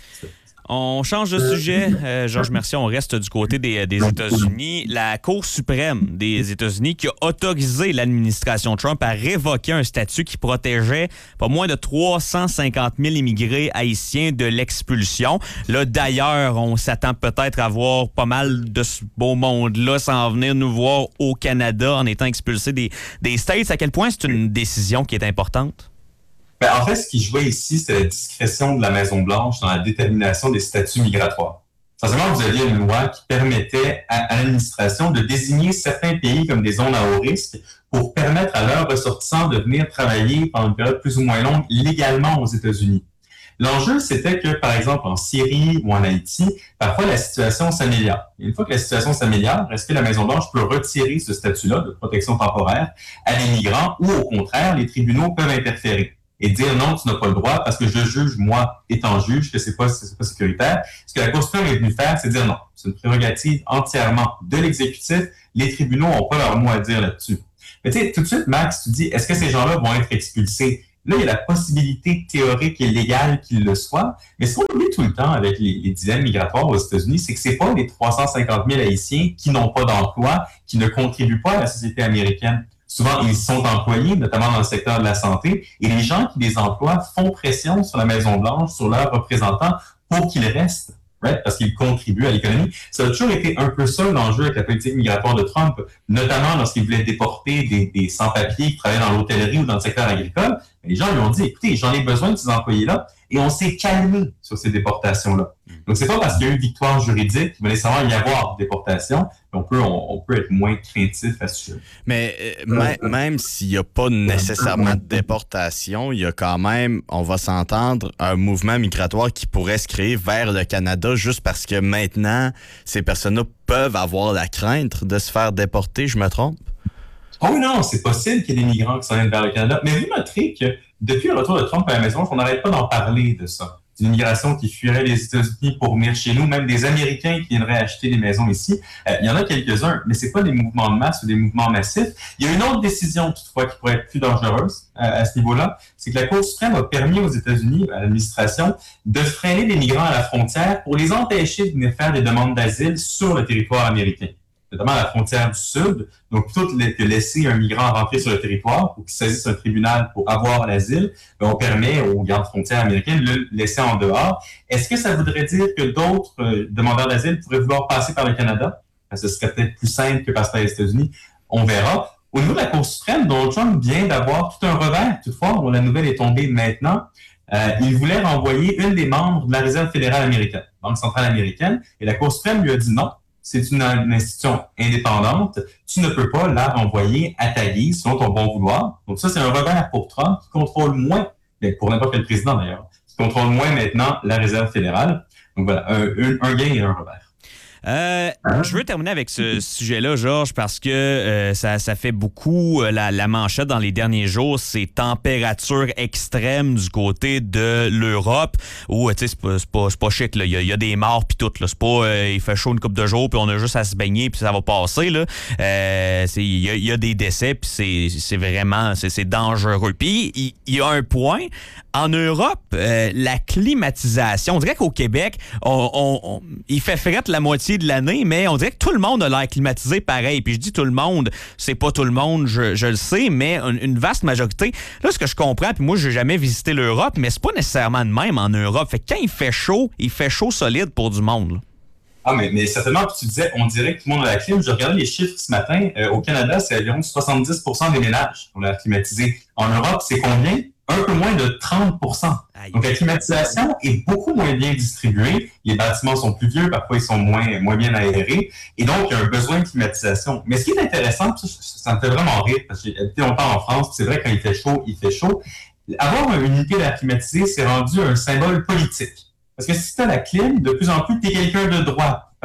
On change de sujet. Euh, Georges Mercier, on reste du côté des, des États-Unis. La Cour suprême des États-Unis qui a autorisé l'administration Trump à révoquer un statut qui protégeait pas moins de trois cent cinquante mille immigrés haïtiens de l'expulsion. Là, d'ailleurs, on s'attend peut-être à voir pas mal de ce beau monde-là s'en venir nous voir au Canada en étant expulsés des, des States. À quel point c'est une décision qui est importante? Ben, en fait, ce qui jouait ici, c'est la discrétion de la Maison-Blanche dans la détermination des statuts migratoires. Essentiellement, vous aviez une loi qui permettait à, à l'administration de désigner certains pays comme des zones à haut risque pour permettre à leurs ressortissants de venir travailler pendant une période plus ou moins longue légalement aux États-Unis. L'enjeu, c'était que, par exemple, en Syrie ou en Haïti, parfois la situation s'améliore. Et une fois que la situation s'améliore, est-ce que la Maison-Blanche peut retirer ce statut-là de protection temporaire à des migrants ou, au contraire, les tribunaux peuvent interférer et dire non, tu n'as pas le droit parce que je juge, moi, étant juge, que c'est pas, c'est pas sécuritaire. Ce que la Cour suprême est venue faire, c'est dire non. C'est une prérogative entièrement de l'exécutif. Les tribunaux n'ont pas leur mot à dire là-dessus. Mais tu sais, tout de suite, Max, tu dis, est-ce que ces gens-là vont être expulsés? Là, il y a la possibilité théorique et légale qu'ils le soient. Mais ce qu'on oublie tout le temps avec les, les dilemmes migratoires aux États-Unis, c'est que c'est pas les trois cent cinquante mille Haïtiens qui n'ont pas d'emploi, qui ne contribuent pas à la société américaine. Souvent, ils sont employés, notamment dans le secteur de la santé, et les gens qui les emploient font pression sur la Maison-Blanche, sur leurs représentants, pour qu'ils restent, right? Parce qu'ils contribuent à l'économie. Ça a toujours été un peu ça l'enjeu avec la politique migratoire de Trump, notamment lorsqu'il voulait déporter des, des sans-papiers qui travaillaient dans l'hôtellerie ou dans le secteur agricole. Les gens lui ont dit, écoutez, j'en ai besoin de ces employés-là, et on s'est calmé sur ces déportations-là. Donc, c'est pas parce qu'il y a eu une victoire juridique qu'il va nécessairement y avoir des déportations, on peut, on, on peut être moins craintif à ce sujet. Mais euh, même s'il n'y a pas nécessairement de déportation, il y a quand même, on va s'entendre, un mouvement migratoire qui pourrait se créer vers le Canada juste parce que maintenant, ces personnes-là peuvent avoir la crainte de se faire déporter, je me trompe? Oh oui, non, c'est possible qu'il y ait des migrants qui s'en viennent vers le Canada. Mais vous noterez que depuis le retour de Trump à la Maison, on n'arrête pas d'en parler de ça. D'une immigration qui fuirait les États-Unis pour venir chez nous, même des Américains qui viendraient acheter des maisons ici. Euh, il y en a quelques-uns, mais c'est pas des mouvements de masse ou des mouvements massifs. Il y a une autre décision, toutefois, qui pourrait être plus dangereuse euh, à ce niveau-là, c'est que la Cour suprême a permis aux États-Unis, à l'administration, de freiner les migrants à la frontière pour les empêcher de venir faire des demandes d'asile sur le territoire américain, notamment à la frontière du Sud. Donc, plutôt que de laisser un migrant rentrer sur le territoire pour qu'il saisisse un tribunal pour avoir l'asile, ben, on permet aux gardes-frontières américains de le laisser en dehors. Est-ce que ça voudrait dire que d'autres euh, demandeurs d'asile pourraient vouloir passer par le Canada? Ben, ce serait peut-être plus simple que passer par les États-Unis. On verra. Au niveau de la Cour suprême, Donald Trump vient d'avoir tout un revers, toutefois, dont la nouvelle est tombée maintenant. Euh, il voulait renvoyer une des membres de la Réserve fédérale américaine, Banque centrale américaine, et la Cour suprême lui a dit non. C'est une, une institution indépendante. Tu ne peux pas la renvoyer à ta guise selon ton bon vouloir. Donc ça, c'est un revers pour Trump qui contrôle moins, pour n'importe quel président d'ailleurs, qui contrôle moins maintenant la Réserve fédérale. Donc voilà, un, un, un gain et un revers. Euh, je veux terminer avec ce sujet-là, Georges, parce que euh, ça, ça fait beaucoup euh, la, la manchette dans les derniers jours, ces températures extrêmes du côté de l'Europe, où tu sais, c'est pas, c'est pas, c'est pas chic, là. Il y a, il y a des morts puis tout, là. C'est pas euh, il fait chaud une couple de jours puis on a juste à se baigner puis ça va passer, là. Euh, c'est, il, y a, il y a des décès puis c'est, c'est vraiment c'est, c'est dangereux. Puis il, il y a un point en Europe, euh, la climatisation. On dirait qu'au Québec, on, on, on, il fait frette la moitié de l'année, mais on dirait que tout le monde a l'air climatisé pareil. Puis je dis tout le monde, c'est pas tout le monde, je, je le sais, mais une, une vaste majorité. Là, ce que je comprends, puis moi, j'ai jamais visité l'Europe, mais c'est pas nécessairement de même en Europe. Fait que quand il fait chaud, il fait chaud solide pour du monde, là. Ah, mais, mais certainement, puis tu disais, on dirait que tout le monde a la clim. Je regardais les chiffres ce matin. Euh, au Canada, c'est environ soixante-dix pour cent des ménages qui ont l'air climatisé. En Europe, c'est combien? Un peu moins de trente pour cent. Donc, la climatisation est beaucoup moins bien distribuée. Les bâtiments sont plus vieux, parfois ils sont moins, moins bien aérés. Et donc, il y a un besoin de climatisation. Mais ce qui est intéressant, ça me fait vraiment rire, parce que j'ai habité longtemps en France, c'est vrai, quand il fait chaud, il fait chaud. Avoir une unité d'air climatisé, c'est rendu un symbole politique. Parce que si tu as la clim, de plus en plus, tu es quelqu'un de droite.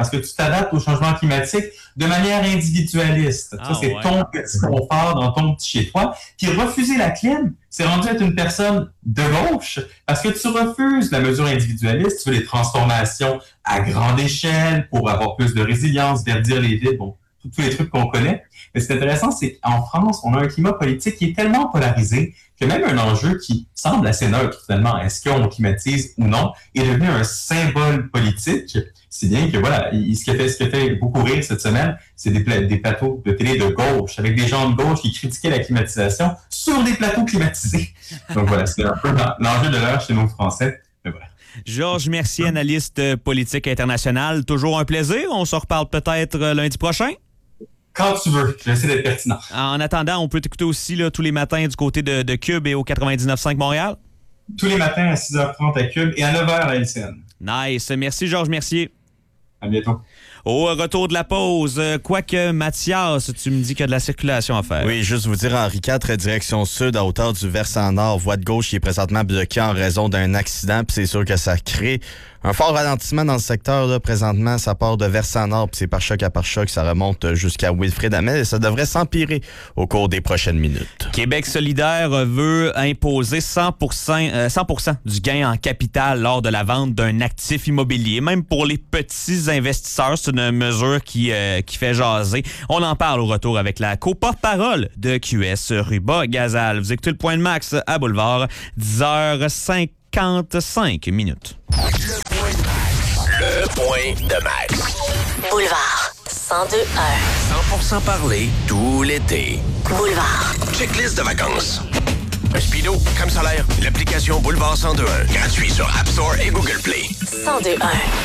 parce que tu t'adaptes au changement climatique de manière individualiste. Ah, ça, c'est ouais. ton petit confort dans ton petit chez-toi. Puis refuser la clim, c'est rendu être une personne de gauche parce que tu refuses la mesure individualiste, tu veux des transformations à grande échelle pour avoir plus de résilience, verdir les villes, bon, tous les trucs qu'on connaît. Mais ce qui est intéressant, c'est qu'en France, on a un climat politique qui est tellement polarisé que même un enjeu qui semble assez neutre, finalement, est-ce qu'on climatise ou non, est devenu un symbole politique. Si bien que, voilà, il, ce, qui a fait, ce qui a fait beaucoup rire cette semaine, c'est des, pla- des plateaux de télé de gauche, avec des gens de gauche qui critiquaient la climatisation sur des plateaux climatisés. Donc voilà, c'est un peu l'enjeu de l'heure chez nos Français. Mais voilà. Georges Mercier, analyste politique international. Toujours un plaisir. On se reparle peut-être lundi prochain. Quand tu veux. Je vais essayer d'être pertinent. En attendant, on peut t'écouter aussi là, tous les matins du côté de, de Cube et au quatre-vingt-dix-neuf virgule cinq Montréal. Tous les matins à six heures trente à Cube et à neuf heures à L C N. Nice. Merci, Georges Mercier. À bientôt. Au retour de la pause, quoique Mathias, tu me dis qu'il y a de la circulation à faire. Oui, juste vous dire, Henri quatre, direction sud, à hauteur du versant nord, voie de gauche qui est présentement bloquée en raison d'un accident, puis c'est sûr que ça crée un fort ralentissement dans le secteur. Là, présentement, ça part de versant nord, puis c'est par choc à par choc, ça remonte jusqu'à Wilfrid Hamel et ça devrait s'empirer au cours des prochaines minutes. Québec solidaire veut imposer cent pour cent, euh, cent pour cent du gain en capital lors de la vente d'un actif immobilier. Même pour les petits investisseurs, c'est une mesure qui, euh, qui fait jaser. On en parle au retour avec la co-porte-parole de Q S, Ruba Gazal. Vous écoutez le Point de Max à Boulevard, dix heures cinquante-cinq minutes. Le Point de Max. Boulevard cent deux un. cent pour cent parler tout l'été. Boulevard. Checklist de vacances. Un speedo, crème solaire, l'application Boulevard cent deux un. Gratuit sur App Store et Google Play. cent deux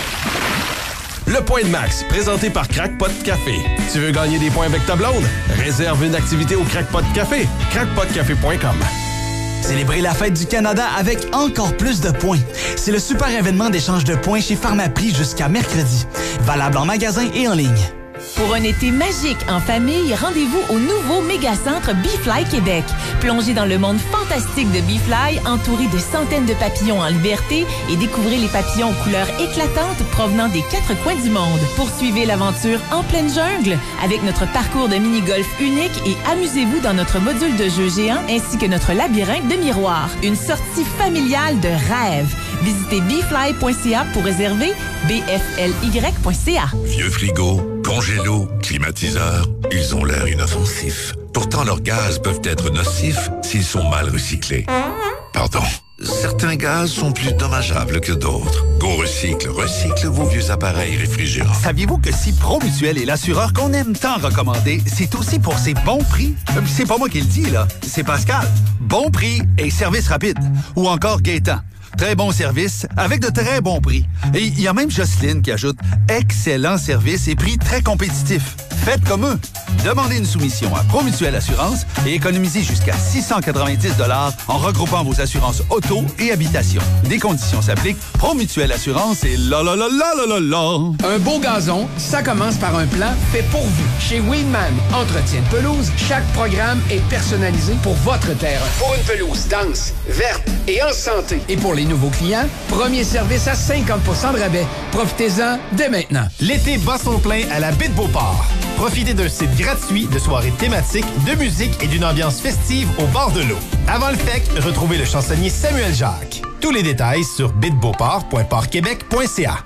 un. Le Point de Max, présenté par Crackpot Café. Tu veux gagner des points avec ta blonde? Réserve une activité au Crackpot Café. crackpot café point com. Célébrez la fête du Canada avec encore plus de points. C'est le super événement d'échange de points chez Pharmaprix jusqu'à mercredi. Valable en magasin et en ligne. Pour un été magique en famille, rendez-vous au nouveau méga-centre BeFly Québec. Plongez dans le monde fantastique de BeFly, entouré de centaines de papillons en liberté et découvrez les papillons aux couleurs éclatantes provenant des quatre coins du monde. Poursuivez l'aventure en pleine jungle avec notre parcours de mini-golf unique et amusez-vous dans notre module de jeu géant ainsi que notre labyrinthe de miroirs. Une sortie familiale de rêve. Visitez bfly point c a pour réserver, b f l y point c a. Vieux frigo, congélo, climatiseur, ils ont l'air inoffensifs. Pourtant, leurs gaz peuvent être nocifs s'ils sont mal recyclés. Pardon. Certains gaz sont plus dommageables que d'autres. Go Recycle, recycle vos vieux appareils réfrigérants. Saviez-vous que si Promutuel est l'assureur qu'on aime tant recommander, c'est aussi pour ses bons prix? Euh, C'est pas moi qui le dis, là. C'est Pascal. Bon prix et service rapide. Ou encore Gaétan. Très bon service avec de très bons prix. Et il y a même Jocelyne qui ajoute excellent service et prix très compétitifs. Faites comme eux. Demandez une soumission à Promutuel Assurance et économisez jusqu'à six cent quatre-vingt-dix dollars en regroupant vos assurances auto et habitation. Des conditions s'appliquent. Promutuel Assurance et la la la la la la la. Un beau gazon, ça commence par un plan fait pour vous. Chez Winman Entretien de pelouse, chaque programme est personnalisé pour votre terrain. Pour une pelouse dense, verte et en santé. Et pour les nouveaux clients, premier service à cinquante pour cent de rabais. Profitez-en dès maintenant. L'été bat son plein à la Baie de Beauport. Profitez d'un site gratuit de soirées thématiques, de musique et d'une ambiance festive au bord de l'eau. Avant le F E C, retrouvez le chansonnier Samuel Jacques. Tous les détails sur baie de beauport point port québec point c a.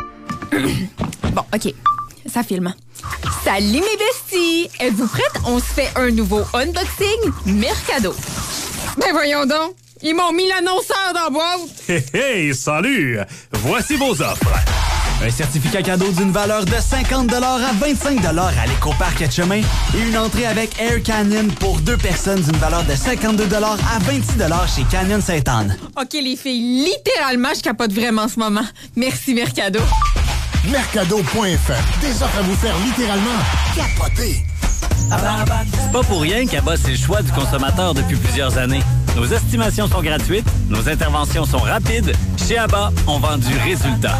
Bon, OK. Ça filme. Salut mes besties! Êtes-vous prêtes? On se fait un nouveau unboxing Mercado. Ben voyons donc! Ils m'ont mis l'annonceur dans la boîte! Hey, hey, salut! Voici vos offres. Un certificat cadeau d'une valeur de cinquante dollars à vingt-cinq dollars à l'Écoparc à Chemin et une entrée avec Air Canyon pour deux personnes d'une valeur de cinquante-deux dollars à vingt-six dollars chez Canyon Sainte-Anne. OK, les filles, littéralement, je capote vraiment en ce moment. Merci, Mercado. Mercado point f r. Des offres à vous faire littéralement capoter. C'est pas pour rien qu'Abba, c'est le choix du consommateur depuis plusieurs années. Nos estimations sont gratuites, nos interventions sont rapides. Chez Abba, on vend du résultat.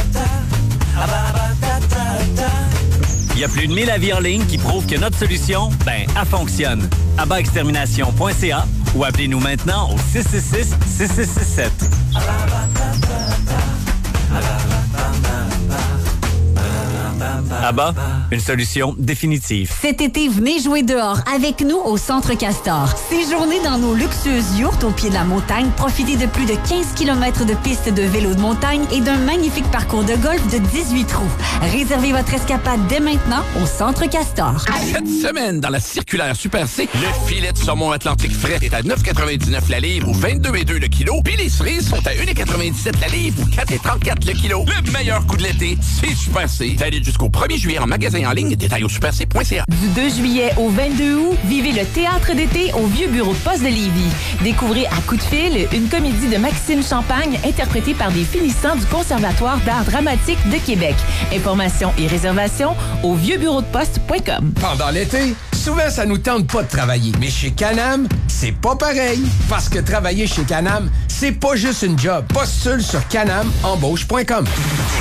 Il y a plus de mille avis en ligne qui prouvent que notre solution, ben, elle fonctionne. abba extermination point c a ou appelez-nous maintenant au six six six, six six six sept. ABBA, une solution définitive. Cet été, venez jouer dehors avec nous au Centre Castor. Séjournez dans nos luxueuses yourtes au pied de la montagne, profitez de plus de quinze kilomètres de pistes de vélo de montagne et d'un magnifique parcours de golf de dix-huit trous. Réservez votre escapade dès maintenant au Centre Castor. Cette semaine, dans la circulaire Super C, le filet de saumon Atlantique frais est à neuf quatre-vingt-dix-neuf la livre ou vingt-deux virgule deux le kilo. Puis les cerises sont à un virgule quatre-vingt-dix-sept la livre ou quatre virgule trente-quatre le kilo. Le meilleur coup de l'été, c'est Super C. Valide jusqu'au premier juillet en magasin en ligne. Détail au super c point c a. Du deux juillet au vingt-deux août, vivez le théâtre d'été au vieux bureau de poste de Lévis. Découvrez à coup de fil une comédie de Maxime Champagne interprétée par des finissants du Conservatoire d'art dramatique de Québec. Informations et réservations au vieux bureau de poste point com. Pendant l'été, souvent ça nous tente pas de travailler. Mais chez Can-Am, c'est pas pareil. Parce que travailler chez Can-Am, c'est pas juste une job. Postule sur canam embauche point com.